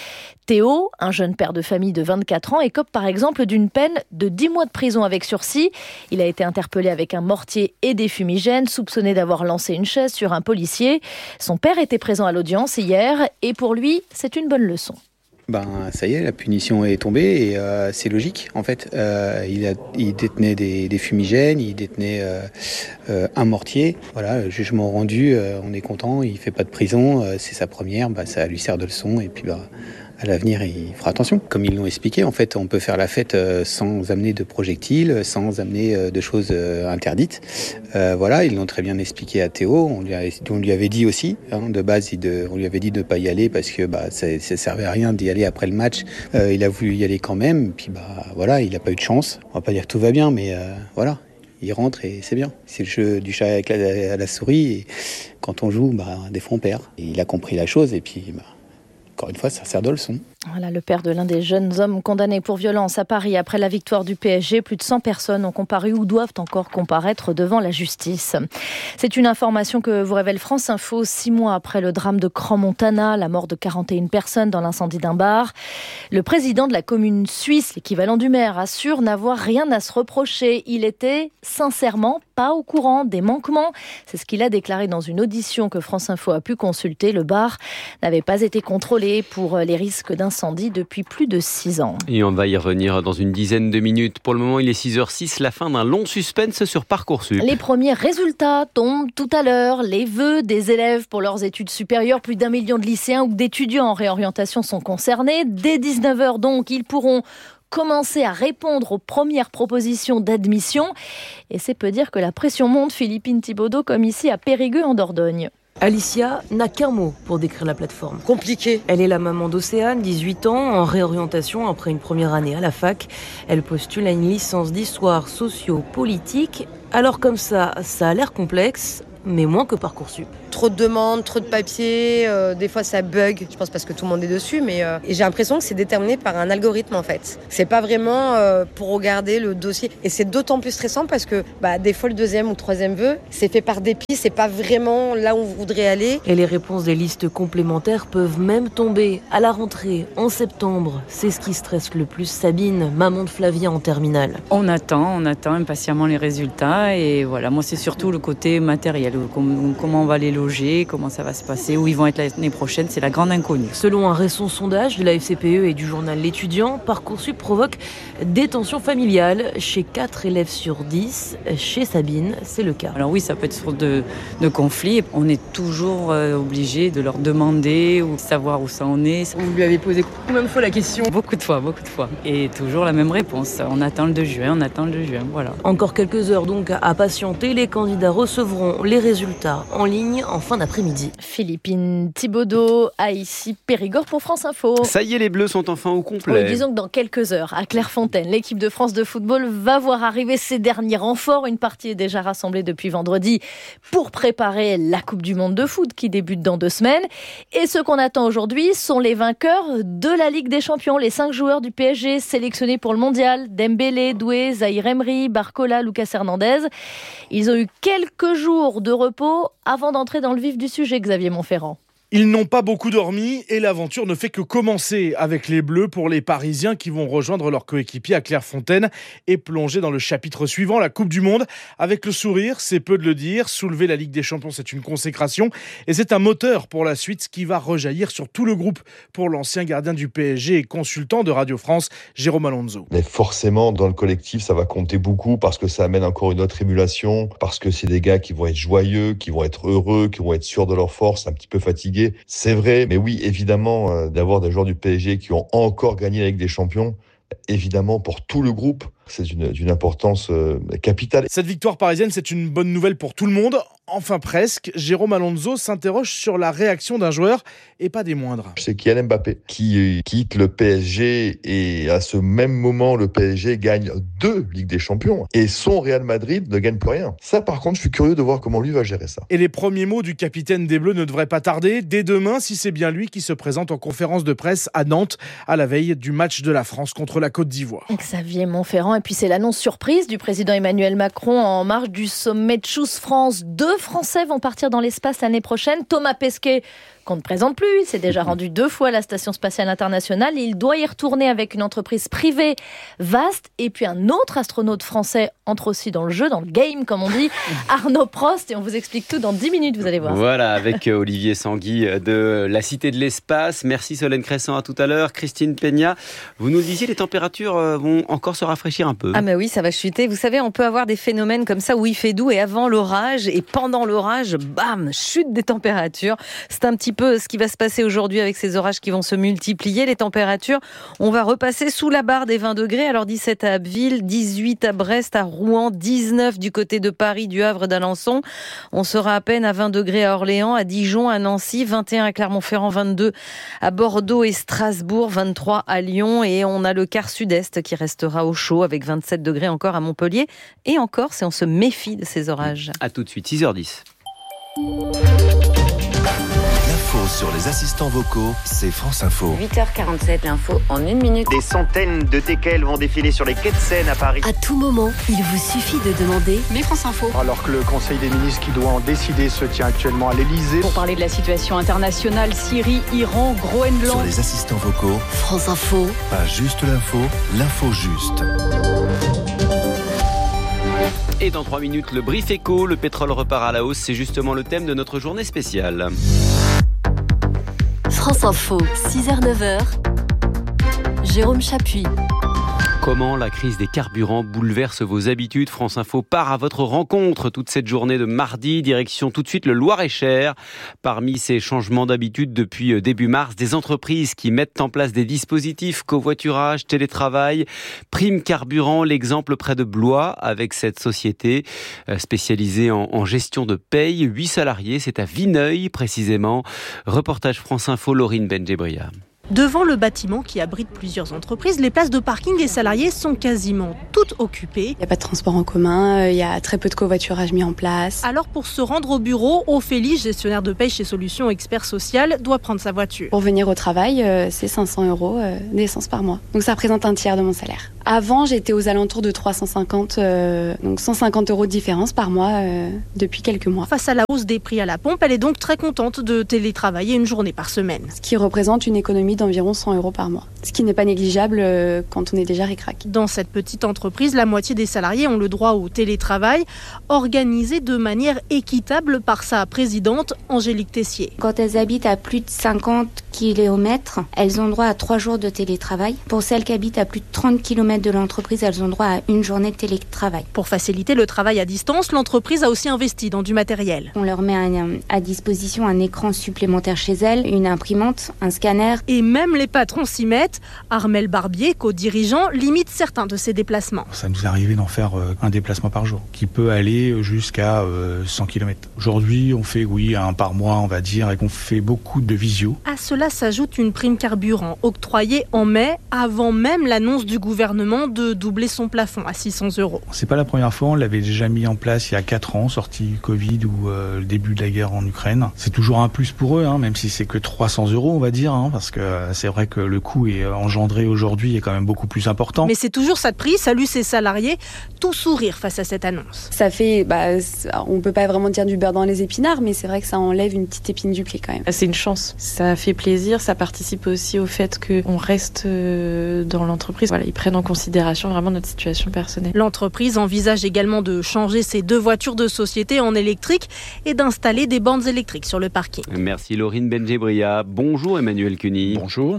Théo, un jeune père de famille de vingt-quatre ans, écope par exemple d'une peine de dix mois de prison avec sursis. Il a été interpellé avec un mortier et des fumigènes, soupçonné d'avoir lancé une chaise sur un policier. Son père était présent à l'audience hier et pour lui, c'est une bonne leçon. Ben, ça y est, la punition est tombée et euh, c'est logique en fait. Euh, il, a, il détenait des, des fumigènes, il détenait euh, euh, un mortier. Voilà, le jugement rendu, euh, on est content, il fait pas de prison, euh, c'est sa première, bah, ça lui sert de leçon et puis bah, à l'avenir, il fera attention. Comme ils l'ont expliqué, en fait, on peut faire la fête sans amener de projectiles, sans amener de choses interdites. Euh, voilà, ils l'ont très bien expliqué à Théo. On lui, a, on lui avait dit aussi, hein, de base, il de, on lui avait dit de ne pas y aller parce que bah, ça ne servait à rien d'y aller après le match. Euh, il a voulu y aller quand même. Puis bah, voilà, il n'a pas eu de chance. On va pas dire que tout va bien, mais euh, voilà. Il rentre et c'est bien. C'est le jeu du chat avec la, à la souris. Et quand on joue, bah, des fois on perd. Et il a compris la chose et puis... Bah, encore une fois, ça sert de leçon. Voilà, le père de l'un des jeunes hommes condamnés pour violence à Paris après la victoire du P S G. Plus de cent personnes ont comparu ou doivent encore comparaître devant la justice. C'est une information que vous révèle France Info. Six mois après le drame de Crans-Montana, la mort de quarante et une personnes dans l'incendie d'un bar. Le président de la commune suisse, l'équivalent du maire, assure n'avoir rien à se reprocher. Il était sincèrement pas au courant des manquements. C'est ce qu'il a déclaré dans une audition que France Info a pu consulter. Le bar n'avait pas été contrôlé pour les risques d'incendie incendie depuis plus de six ans. Et on va y revenir dans une dizaine de minutes. Pour le moment, il est six heures six, la fin d'un long suspense sur Parcoursup. Les premiers résultats tombent tout à l'heure. Les vœux des élèves pour leurs études supérieures, plus d'un million de lycéens ou d'étudiants en réorientation sont concernés. Dès dix-neuf heures donc, ils pourront commencer à répondre aux premières propositions d'admission. Et c'est peu dire que la pression monte, Philippine Thibaudot, comme ici à Périgueux en Dordogne. Alicia n'a qu'un mot pour décrire la plateforme. Compliqué. Elle est la maman d'Océane, dix-huit ans, en réorientation après une première année à la fac. Elle postule à une licence d'histoire socio-politique. Alors comme ça, ça a l'air complexe, mais moins que Parcoursup. Trop de demandes, trop de papiers, euh, des fois ça bug, je pense parce que tout le monde est dessus, mais euh, et j'ai l'impression que c'est déterminé par un algorithme en fait. C'est pas vraiment euh, pour regarder le dossier, et c'est d'autant plus stressant parce que bah, des fois le deuxième ou le troisième vœu, c'est fait par dépit, c'est pas vraiment là où on voudrait aller. Et les réponses des listes complémentaires peuvent même tomber à la rentrée, en septembre. C'est ce qui stresse le plus Sabine, maman de Flavien en terminale. On attend, on attend impatiemment les résultats, et voilà, moi c'est surtout le côté matériel. Comment on va les loger, comment ça va se passer, où ils vont être l'année prochaine, c'est la grande inconnue. Selon un récent sondage de la F C P E et du journal L'Étudiant, Parcoursup provoque des tensions familiales chez quatre élèves sur dix. Chez Sabine, c'est le cas. Alors oui, ça peut être source de, de conflits. On est toujours euh, obligé de leur demander ou de savoir où ça en est. Vous lui avez posé combien de fois la question ? Beaucoup de fois, beaucoup de fois. Et toujours la même réponse. On attend le deux juin, on attend le deux juin, voilà. Encore quelques heures donc à patienter. Les candidats recevront les résultats en ligne en fin d'après-midi. Philippine Thibaudot à ici Périgord pour France Info. Ça y est, les Bleus sont enfin au complet. Oui, disons que dans quelques heures, à Clairefontaine, l'équipe de France de football va voir arriver ses derniers renforts. Une partie est déjà rassemblée depuis vendredi pour préparer la Coupe du Monde de foot qui débute dans deux semaines. Et ce qu'on attend aujourd'hui sont les vainqueurs de la Ligue des Champions, les cinq joueurs du P S G sélectionnés pour le Mondial. Dembélé, Doué, Zahir Emery, Barcola, Lucas Hernandez. Ils ont eu quelques jours de repos avant d'entrer dans le vif du sujet, Xavier Montferrand. Ils n'ont pas beaucoup dormi et l'aventure ne fait que commencer avec les Bleus pour les Parisiens qui vont rejoindre leurs coéquipiers à Clairefontaine et plonger dans le chapitre suivant, la Coupe du Monde. Avec le sourire, c'est peu de le dire, soulever la Ligue des Champions, c'est une consécration et c'est un moteur pour la suite, ce qui va rejaillir sur tout le groupe pour l'ancien gardien du P S G et consultant de Radio France, Jérôme Alonso. Mais forcément, dans le collectif, ça va compter beaucoup parce que ça amène encore une autre émulation, parce que c'est des gars qui vont être joyeux, qui vont être heureux, qui vont être sûrs de leur force, un petit peu fatigués. C'est vrai, mais oui, évidemment, euh, d'avoir des joueurs du P S G qui ont encore gagné la Ligue des Champions, évidemment, pour tout le groupe, c'est d'une, d'une importance euh, capitale. Cette victoire parisienne, c'est une bonne nouvelle pour tout le monde. Enfin presque. Jérôme Alonso s'interroge sur la réaction d'un joueur et pas des moindres. C'est Kylian Mbappé qui quitte le P S G et à ce même moment, le P S G gagne deux Ligues des Champions et son Real Madrid ne gagne plus rien. Ça, par contre, je suis curieux de voir comment lui va gérer ça. Et les premiers mots du capitaine des Bleus ne devraient pas tarder. Dès demain, si c'est bien lui qui se présente en conférence de presse à Nantes à la veille du match de la France contre la Côte d'Ivoire. Xavier Montferrand. Et puis c'est l'annonce surprise du président Emmanuel Macron en marge du sommet de Choose France. Deux Français vont partir dans l'espace l'année prochaine. Thomas Pesquet, qu'on ne présente plus, il s'est déjà rendu deux fois à la Station Spatiale Internationale. Il doit y retourner avec une entreprise privée vaste. Et puis un autre astronaute français entre aussi dans le jeu, dans le game comme on dit, Arnaud Prost. Et on vous explique tout dans dix minutes, vous allez voir. Voilà, avec Olivier Sanguy de la Cité de l'Espace. Merci Solène Crescent, à tout à l'heure. Christine Peña, vous nous disiez les températures vont encore se rafraîchir un peu. Ah bah oui, ça va chuter. Vous savez, on peut avoir des phénomènes comme ça où il fait doux et avant l'orage et pendant l'orage, bam, chute des températures. C'est un petit peu ce qui va se passer aujourd'hui avec ces orages qui vont se multiplier. Les températures, on va repasser sous la barre des vingt degrés. Alors dix-sept à Abbeville, dix-huit à Brest, à Rouen, dix-neuf du côté de Paris, du Havre, d'Alençon. On sera à peine à vingt degrés à Orléans, à Dijon, à Nancy, vingt et un à Clermont-Ferrand, vingt-deux à Bordeaux et Strasbourg, vingt-trois à Lyon. Et on a le quart sud-est qui restera au chaud avec vingt-sept degrés encore à Montpellier. Et encore, c'est on se méfie de ces orages. À tout de suite, six heures dix. L'info sur les assistants vocaux, c'est France Info. huit heures quarante-sept, l'info en une minute. Des centaines de teckels vont défiler sur les quais de Seine à Paris. À tout moment, il vous suffit de demander « Mais France Info ». Alors que le Conseil des ministres qui doit en décider se tient actuellement à l'Elysée. Pour parler de la situation internationale, Syrie, Iran, Groenland. Sur les assistants vocaux, France Info. Pas juste l'info, l'info juste. Et dans trois minutes, le brief éco, le pétrole repart à la hausse, c'est justement le thème de notre journée spéciale. France Info, six heures neuf heures. Jérôme Chapuis. Comment la crise des carburants bouleverse vos habitudes? France Info part à votre rencontre toute cette journée de mardi. Direction tout de suite le Loir-et-Cher. Parmi ces changements d'habitude depuis début mars, des entreprises qui mettent en place des dispositifs covoiturage, télétravail, prime carburant. L'exemple près de Blois avec cette société spécialisée en, en gestion de paye. Huit salariés, c'est à Vineuil précisément. Reportage France Info, Laurine Benjebria. Devant le bâtiment qui abrite plusieurs entreprises, les places de parking des salariés sont quasiment toutes occupées. Il n'y a pas de transport en commun, il y a très peu de covoiturage mis en place. Alors pour se rendre au bureau, Ophélie, gestionnaire de paye chez Solutions Expert Social, doit prendre sa voiture. Pour venir au travail, c'est cinq cents euros d'essence par mois. Donc ça représente un tiers de mon salaire. Avant, j'étais aux alentours de trois cent cinquante, euh, donc cent cinquante euros de différence par mois euh, depuis quelques mois. Face à la hausse des prix à la pompe, elle est donc très contente de télétravailler une journée par semaine. Ce qui représente une économie d'environ cent euros par mois. Ce qui n'est pas négligeable euh, quand on est déjà ric-rac. Dans cette petite entreprise, la moitié des salariés ont le droit au télétravail, organisé de manière équitable par sa présidente, Angélique Tessier. Quand elles habitent à plus de cinquante kilomètres, elles ont droit à trois jours de télétravail. Pour celles qui habitent à plus de trente kilomètres de l'entreprise, elles ont droit à une journée de télétravail. Pour faciliter le travail à distance, l'entreprise a aussi investi dans du matériel. On leur met à disposition un écran supplémentaire chez elles, une imprimante, un scanner. Et même les patrons s'y mettent. Armel Barbier, co-dirigeant, limite certains de ces déplacements. Ça nous est arrivé d'en faire un déplacement par jour, qui peut aller jusqu'à cent kilomètres. Aujourd'hui, on fait, oui, un par mois, on va dire, et qu'on fait beaucoup de visio. À cela s'ajoute une prime carburant octroyée en mai, avant même l'annonce du gouvernement de doubler son plafond à six cents euros. C'est pas la première fois, on l'avait déjà mis en place il y a quatre ans, sorti du Covid ou euh, le début de la guerre en Ukraine. C'est toujours un plus pour eux, hein, même si c'est que trois cents euros, on va dire, hein, parce que c'est vrai que le coût est engendré aujourd'hui est quand même beaucoup plus important. Mais c'est toujours ça de prix, salue ses salariés, tout sourire face à cette annonce. Ça fait, bah, on peut pas vraiment dire du beurre dans les épinards, mais c'est vrai que ça enlève une petite épine du pied quand même. C'est une chance, ça fait plaisir, ça participe aussi au fait qu'on reste dans l'entreprise. Voilà, ils prennent en considération vraiment notre situation personnelle. L'entreprise envisage également de changer ses deux voitures de société en électrique et d'installer des bornes électriques sur le parking. Merci Laurine Benjebria. Bonjour Emmanuel Cuny. Bonjour.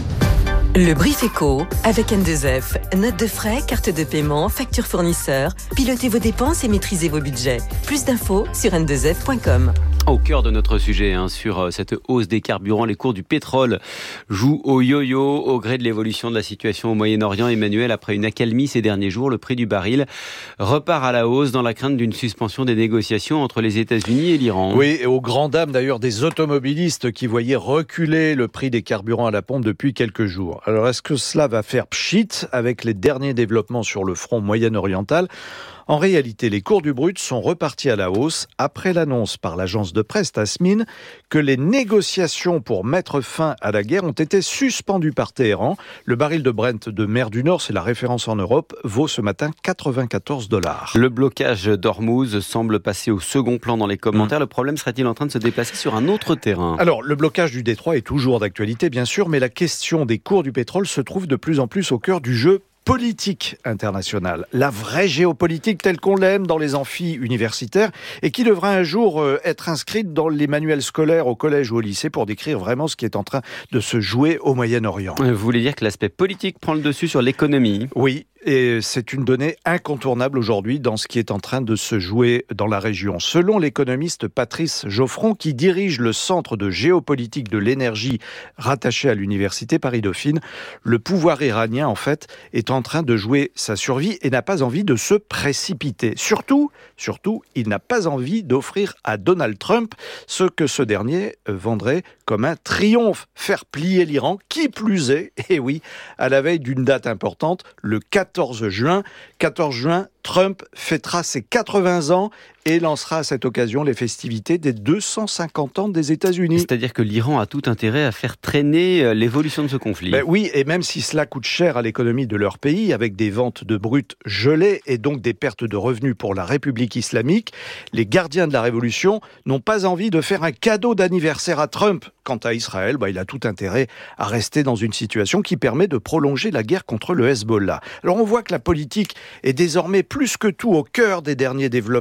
Le Brief Éco avec N deux F. Notes de frais, carte de paiement, facture fournisseur. Pilotez vos dépenses et maîtrisez vos budgets. Plus d'infos sur n deux f point com. Au cœur de notre sujet, hein, sur cette hausse des carburants, les cours du pétrole jouent au yo-yo au gré de l'évolution de la situation au Moyen-Orient. Emmanuel, après une accalmie ces derniers jours, le prix du baril repart à la hausse dans la crainte d'une suspension des négociations entre les États-Unis et l'Iran. Oui, et aux grandes dames d'ailleurs des automobilistes qui voyaient reculer le prix des carburants à la pompe depuis quelques jours. Alors est-ce que cela va faire pchit avec les derniers développements sur le front moyen-oriental ? En réalité, les cours du brut sont repartis à la hausse après l'annonce par l'agence de presse Tasmin que les négociations pour mettre fin à la guerre ont été suspendues par Téhéran. Le baril de Brent de mer du Nord, c'est la référence en Europe, vaut ce matin quatre-vingt-quatorze dollars. Le blocage d'Ormuz semble passer au second plan dans les commentaires. Mmh. Le problème serait-il en train de se déplacer sur un autre terrain ? Alors, le blocage du détroit est toujours d'actualité, bien sûr, mais la question des cours du pétrole se trouve de plus en plus au cœur du jeu politique internationale, la vraie géopolitique telle qu'on l'aime dans les amphis universitaires et qui devra un jour être inscrite dans les manuels scolaires au collège ou au lycée pour décrire vraiment ce qui est en train de se jouer au Moyen-Orient. Vous voulez dire que l'aspect politique prend le dessus sur l'économie ? Oui. Et c'est une donnée incontournable aujourd'hui dans ce qui est en train de se jouer dans la région. Selon l'économiste Patrice Geoffron, qui dirige le Centre de géopolitique de l'énergie rattaché à l'université Paris-Dauphine, le pouvoir iranien, en fait, est en train de jouer sa survie et n'a pas envie de se précipiter. Surtout, surtout, il n'a pas envie d'offrir à Donald Trump ce que ce dernier vendrait comme un triomphe. Faire plier l'Iran, qui plus est, et oui, à la veille d'une date importante, le quatorze juin. quatorze juin, Trump fêtera ses quatre-vingts ans et lancera à cette occasion les festivités des deux cent cinquante ans des États-Unis. C'est-à-dire que l'Iran a tout intérêt à faire traîner l'évolution de ce conflit. Ben oui, et même si cela coûte cher à l'économie de leur pays, avec des ventes de brut gelées et donc des pertes de revenus pour la République islamique, les gardiens de la révolution n'ont pas envie de faire un cadeau d'anniversaire à Trump. Quant à Israël, ben, il a tout intérêt à rester dans une situation qui permet de prolonger la guerre contre le Hezbollah. Alors on voit que la politique est désormais plus que tout au cœur des derniers développements et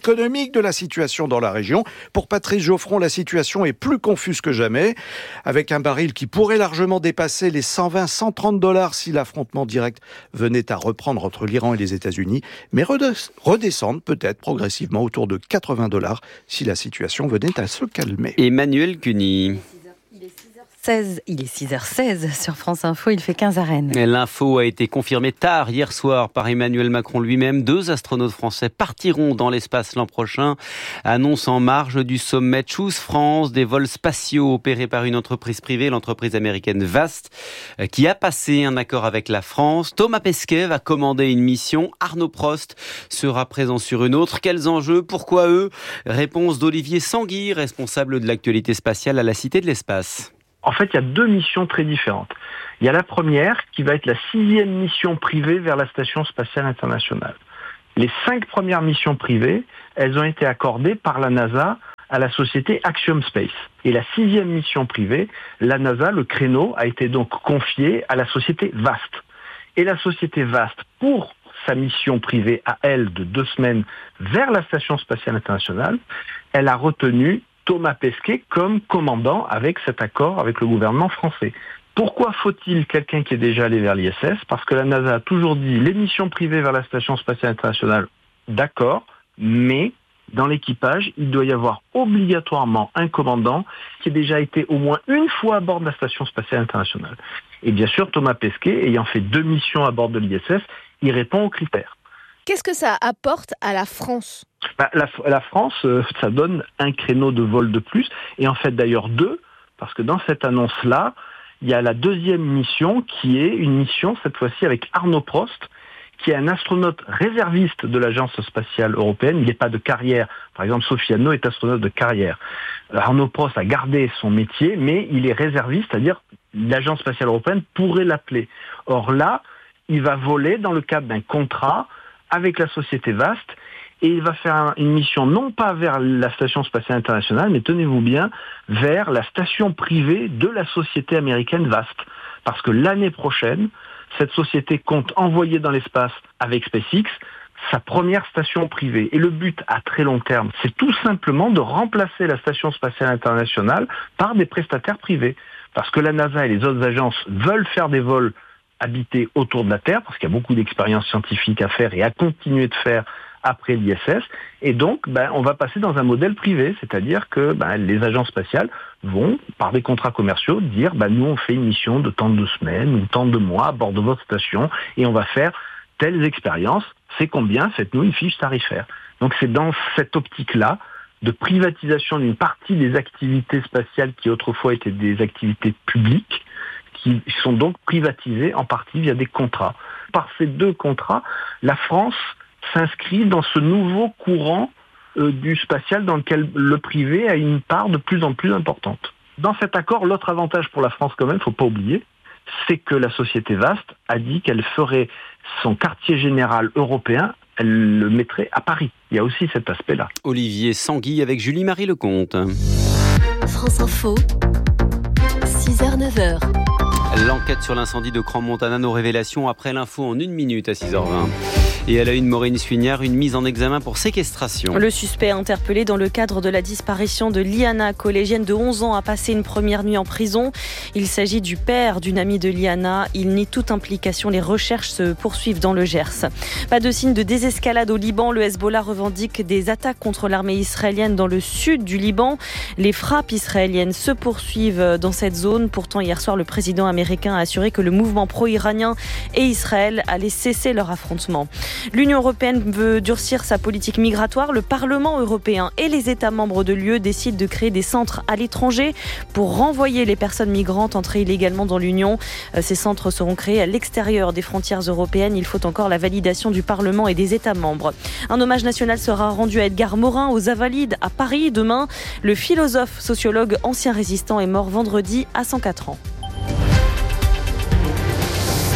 économique de la situation dans la région. Pour Patrice Geoffron, la situation est plus confuse que jamais, avec un baril qui pourrait largement dépasser les cent vingt à cent trente dollars si l'affrontement direct venait à reprendre entre l'Iran et les États-Unis, mais redescendre peut-être progressivement autour de quatre-vingts dollars si la situation venait à se calmer. Emmanuel Cuny. Il est six heures seize sur France Info, il fait quinze à Rennes. L'info a été confirmée tard hier soir par Emmanuel Macron lui-même. Deux astronautes français partiront dans l'espace l'an prochain. Annonce en marge du sommet Choose France, des vols spatiaux opérés par une entreprise privée, l'entreprise américaine Vast, qui a passé un accord avec la France. Thomas Pesquet va commander une mission. Arnaud Prost sera présent sur une autre. Quels enjeux? Pourquoi eux? Réponse d'Olivier Sanguy, responsable de l'actualité spatiale à la Cité de l'Espace. En fait, il y a deux missions très différentes. Il y a la première qui va être la sixième mission privée vers la Station spatiale internationale. Les cinq premières missions privées, elles ont été accordées par la NASA à la société Axiom Space. Et la sixième mission privée, la NASA, le créneau, a été donc confié à la société Vast. Et la société Vast, pour sa mission privée à elle de deux semaines vers la Station spatiale internationale, elle a retenu Thomas Pesquet comme commandant avec cet accord avec le gouvernement français. Pourquoi faut-il quelqu'un qui est déjà allé vers l'I S S? Parce que la NASA a toujours dit les missions privées vers la Station spatiale internationale, d'accord, mais dans l'équipage, il doit y avoir obligatoirement un commandant qui ait déjà été au moins une fois à bord de la Station spatiale internationale. Et bien sûr, Thomas Pesquet, ayant fait deux missions à bord de l'I S S, il répond aux critères. Qu'est-ce que ça apporte à la France ? Bah, la, la France, euh, ça donne un créneau de vol de plus, et en fait d'ailleurs deux, parce que dans cette annonce-là, il y a la deuxième mission qui est une mission, cette fois-ci avec Arnaud Prost, qui est un astronaute réserviste de l'Agence spatiale européenne. Il n'est pas de carrière. Par exemple, Sophie Anneau est astronaute de carrière. Arnaud Prost a gardé son métier, mais il est réserviste, c'est-à-dire l'Agence spatiale européenne pourrait l'appeler. Or là, il va voler dans le cadre d'un contrat avec la société Vast, et il va faire une mission non pas vers la Station spatiale internationale, mais tenez-vous bien, vers la station privée de la société américaine Vast. Parce que l'année prochaine, cette société compte envoyer dans l'espace avec SpaceX sa première station privée. Et le but à très long terme, c'est tout simplement de remplacer la Station spatiale internationale par des prestataires privés. Parce que la NASA et les autres agences veulent faire des vols habités autour de la Terre, parce qu'il y a beaucoup d'expériences scientifiques à faire et à continuer de faire après l'I S S, et donc ben, on va passer dans un modèle privé, c'est-à-dire que ben, les agences spatiales vont, par des contrats commerciaux, dire ben, nous on fait une mission de tant de semaines ou tant de mois à bord de votre station, et on va faire telles expériences, c'est combien, faites-nous une fiche tarifaire. Donc c'est dans cette optique-là de privatisation d'une partie des activités spatiales qui autrefois étaient des activités publiques, qui sont donc privatisées en partie via des contrats. Par ces deux contrats, la France s'inscrit dans ce nouveau courant euh, du spatial dans lequel le privé a une part de plus en plus importante. Dans cet accord, l'autre avantage pour la France quand même, il ne faut pas oublier, c'est que la société Vast a dit qu'elle ferait son quartier général européen, elle le mettrait à Paris. Il y a aussi cet aspect-là. Olivier Sanguy avec Julie-Marie Lecomte. France Info, six heures neuf heures. L'enquête sur l'incendie de Crans-Montana, nos révélations après l'info en une minute à six heures vingt. Et à la une, Maureen Suignard, une mise en examen pour séquestration. Le suspect interpellé dans le cadre de la disparition de Liana, collégienne de onze ans, a passé une première nuit en prison. Il s'agit du père d'une amie de Liana. Il nie toute implication. Les recherches se poursuivent dans le Gers. Pas de signe de désescalade au Liban. Le Hezbollah revendique des attaques contre l'armée israélienne dans le sud du Liban. Les frappes israéliennes se poursuivent dans cette zone. Pourtant, hier soir, le président américain a assuré que le mouvement pro-iranien et Israël allaient cesser leur affrontement. L'Union européenne veut durcir sa politique migratoire. Le Parlement européen et les États membres de l'U E décident de créer des centres à l'étranger pour renvoyer les personnes migrantes entrées illégalement dans l'Union. Ces centres seront créés à l'extérieur des frontières européennes. Il faut encore la validation du Parlement et des États membres. Un hommage national sera rendu à Edgar Morin aux Invalides à Paris demain. Le philosophe, sociologue, ancien résistant est mort vendredi à cent quatre ans.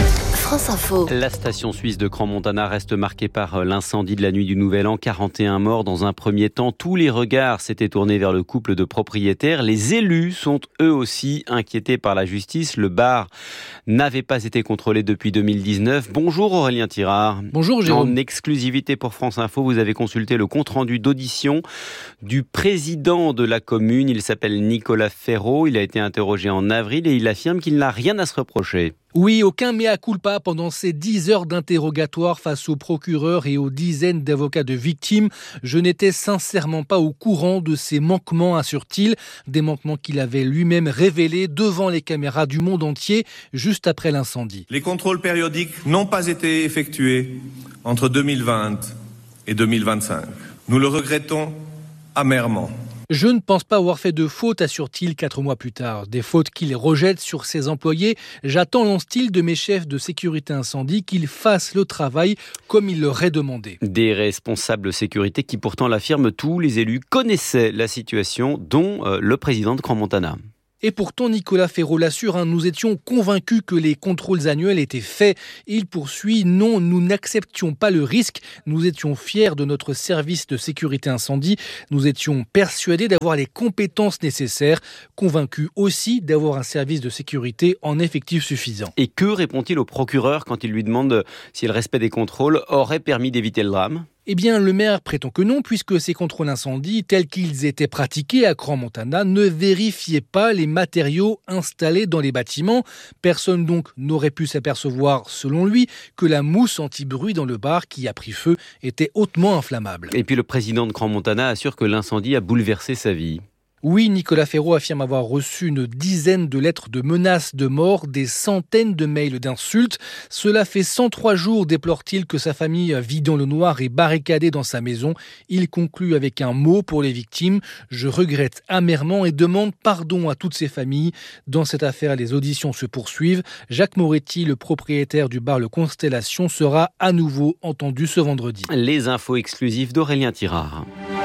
France Info. La station suisse de Crans-Montana reste marquée par l'incendie de la nuit du Nouvel An. quarante et un morts dans un premier temps. Tous les regards s'étaient tournés vers le couple de propriétaires. Les élus sont eux aussi inquiétés par la justice. Le bar n'avait pas été contrôlé depuis deux mille dix-neuf. Bonjour Aurélien Tirard. Bonjour Jérôme. En exclusivité pour France Info, vous avez consulté le compte-rendu d'audition du président de la commune. Il s'appelle Nicolas Ferraud. Il a été interrogé en avril et il affirme qu'il n'a rien à se reprocher. Oui, aucun mea culpa pendant ces dix heures d'interrogatoire face au procureur et aux dizaines d'avocats de victimes. Je n'étais sincèrement pas au courant de ces manquements, assure-t-il. Des manquements qu'il avait lui-même révélés devant les caméras du monde entier juste après l'incendie. Les contrôles périodiques n'ont pas été effectués entre deux mille vingt et deux mille vingt-cinq. Nous le regrettons amèrement. Je ne pense pas avoir fait de fautes, assure-t-il quatre mois plus tard. Des fautes qu'il rejette sur ses employés. J'attends, lance-t-il, de mes chefs de sécurité incendie qu'ils fassent le travail comme il leur est demandé. Des responsables sécurité qui pourtant l'affirment, tous les élus connaissaient la situation, dont euh, le président de Crans-Montana. Et pourtant, Nicolas Ferraud l'assure, hein, nous étions convaincus que les contrôles annuels étaient faits. Il poursuit, non, nous n'acceptions pas le risque. Nous étions fiers de notre service de sécurité incendie. Nous étions persuadés d'avoir les compétences nécessaires. Convaincus aussi d'avoir un service de sécurité en effectif suffisant. Et que répond-il au procureur quand il lui demande si le respect des contrôles aurait permis d'éviter le drame ? Eh bien, le maire prétend que non, puisque ces contrôles incendie, tels qu'ils étaient pratiqués à Crans-Montana, ne vérifiaient pas les matériaux installés dans les bâtiments. Personne donc n'aurait pu s'apercevoir, selon lui, que la mousse anti-bruit dans le bar qui a pris feu était hautement inflammable. Et puis le président de Crans-Montana assure que l'incendie a bouleversé sa vie. Oui, Nicolas Ferraud affirme avoir reçu une dizaine de lettres de menaces de mort, des centaines de mails d'insultes. Cela fait cent trois jours, déplore-t-il, que sa famille vit dans le noir et barricadée dans sa maison. Il conclut avec un mot pour les victimes. Je regrette amèrement et demande pardon à toutes ces familles. Dans cette affaire, les auditions se poursuivent. Jacques Moretti, le propriétaire du bar Le Constellation, sera à nouveau entendu ce vendredi. Les infos exclusives d'Aurélien Tirard.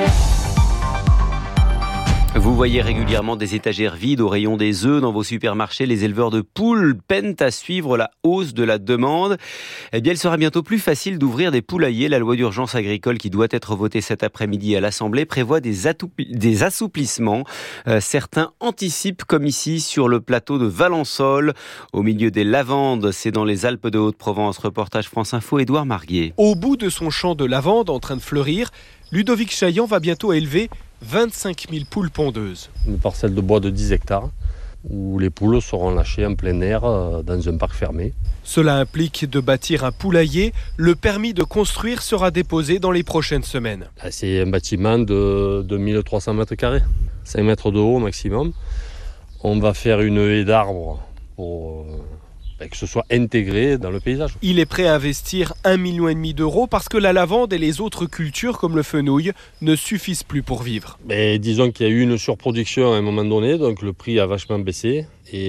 Vous voyez régulièrement des étagères vides au rayon des œufs dans vos supermarchés. Les éleveurs de poules peinent à suivre la hausse de la demande. Eh bien, il sera bientôt plus facile d'ouvrir des poulaillers. La loi d'urgence agricole qui doit être votée cet après-midi à l'Assemblée prévoit des, atoupi- des assouplissements. Euh, certains anticipent, comme ici sur le plateau de Valençol, au milieu des lavandes. C'est dans les Alpes de Haute-Provence. Reportage France Info, Édouard Marguet. Au bout de son champ de lavande en train de fleurir, Ludovic Chaillan va bientôt élever vingt-cinq mille poules pondeuses. Une parcelle de bois de dix hectares où les poules seront lâchées en plein air dans un parc fermé. Cela implique de bâtir un poulailler. Le permis de construire sera déposé dans les prochaines semaines. C'est un bâtiment de, de mille trois cents mètres carrés, cinq mètres de haut maximum. On va faire une haie d'arbres pour que ce soit intégré dans le paysage. Il est prêt à investir un million et demi d'euros parce que la lavande et les autres cultures comme le fenouil ne suffisent plus pour vivre. Mais disons qu'il y a eu une surproduction à un moment donné, donc le prix a vachement baissé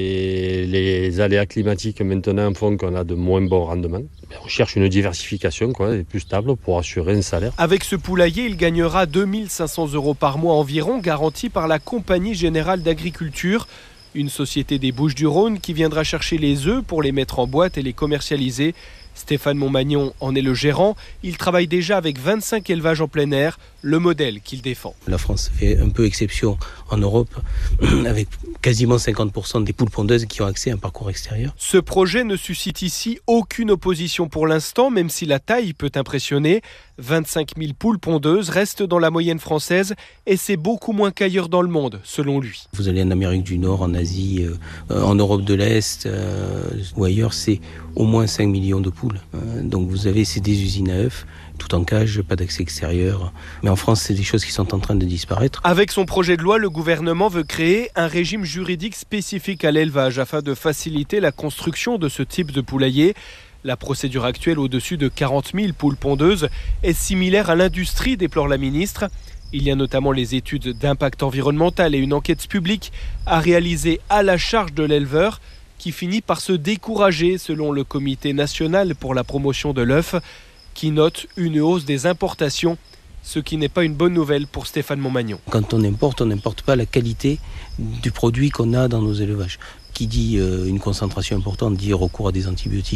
et les aléas climatiques maintenant font qu'on a de moins bons rendements. On cherche une diversification quoi, plus stable pour assurer un salaire. Avec ce poulailler, il gagnera deux mille cinq cents euros par mois environ, garantis par la Compagnie Générale d'Agriculture. Une société des Bouches-du-Rhône qui viendra chercher les œufs pour les mettre en boîte et les commercialiser. Stéphane Montmagnon en est le gérant. Il travaille déjà avec vingt-cinq élevages en plein air, le modèle qu'il défend. La France fait un peu exception en Europe, avec quasiment cinquante pour cent des poules pondeuses qui ont accès à un parcours extérieur. Ce projet ne suscite ici aucune opposition pour l'instant, même si la taille peut impressionner. vingt-cinq mille poules pondeuses restent dans la moyenne française et c'est beaucoup moins qu'ailleurs dans le monde, selon lui. Vous allez en Amérique du Nord, en Asie, euh, en Europe de l'Est euh, ou ailleurs, c'est au moins cinq millions de poules. Euh, donc vous avez ces des usines à œufs, tout en cage, pas d'accès extérieur. Mais en France, c'est des choses qui sont en train de disparaître. Avec son projet de loi, le gouvernement veut créer un régime juridique spécifique à l'élevage afin de faciliter la construction de ce type de poulailler. La procédure actuelle au-dessus de quarante mille poules pondeuses est similaire à l'industrie, déplore la ministre. Il y a notamment les études d'impact environnemental et une enquête publique à réaliser à la charge de l'éleveur qui finit par se décourager selon le Comité national pour la promotion de l'œuf qui note une hausse des importations, ce qui n'est pas une bonne nouvelle pour Stéphane Montmagnon. Quand on importe, on n'importe pas la qualité du produit qu'on a dans nos élevages. Qui dit euh, une concentration importante dit recours à des antibiotiques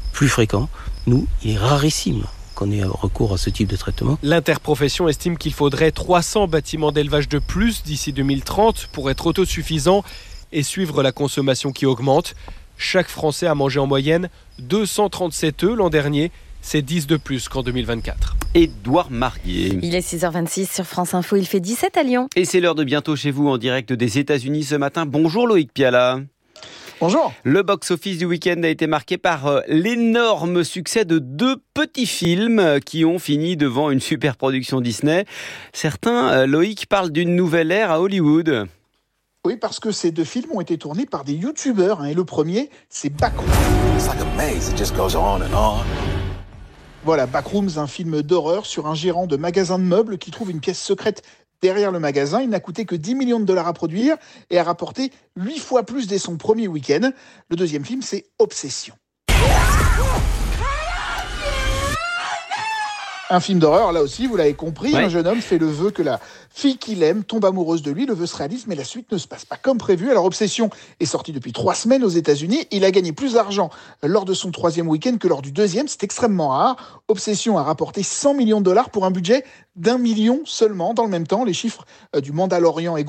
plus fréquent. Nous, il est rarissime qu'on ait recours à ce type de traitement. L'interprofession estime qu'il faudrait trois cents bâtiments d'élevage de plus d'ici deux mille trente pour être autosuffisant et suivre la consommation qui augmente. Chaque Français a mangé en moyenne deux cent trente-sept œufs l'an dernier. C'est dix de plus qu'en deux mille vingt-quatre. Édouard Marguet. Il est six heures vingt-six sur France Info, il fait dix-sept à Lyon. Et c'est l'heure de Bientôt chez vous en direct des États-Unis ce matin. Bonjour Loïc Piala. Bonjour. Le box-office du week-end a été marqué par l'énorme succès de deux petits films qui ont fini devant une super production Disney. Certains, Loïc, parlent d'une nouvelle ère à Hollywood. Oui, parce que ces deux films ont été tournés par des youtubeurs. Hein, et le premier, c'est Backrooms. It's like a maze, it just goes on and on. Voilà, Backrooms, un film d'horreur sur un gérant de magasin de meubles qui trouve une pièce secrète derrière le magasin. Il n'a coûté que dix millions de dollars à produire et a rapporté huit fois plus dès son premier week-end. Le deuxième film, c'est Obsession. Un film d'horreur, là aussi, vous l'avez compris, ouais. Un jeune homme fait le vœu que la fille qu'il aime tombe amoureuse de lui. Le vœu se réalise, mais la suite ne se passe pas comme prévu. Alors, Obsession est sorti depuis trois semaines aux États-Unis. Il a gagné plus d'argent lors de son troisième week-end que lors du deuxième. C'est extrêmement rare. Obsession a rapporté cent millions de dollars pour un budget d'un million seulement. Dans le même temps, les chiffres du Mandalorian et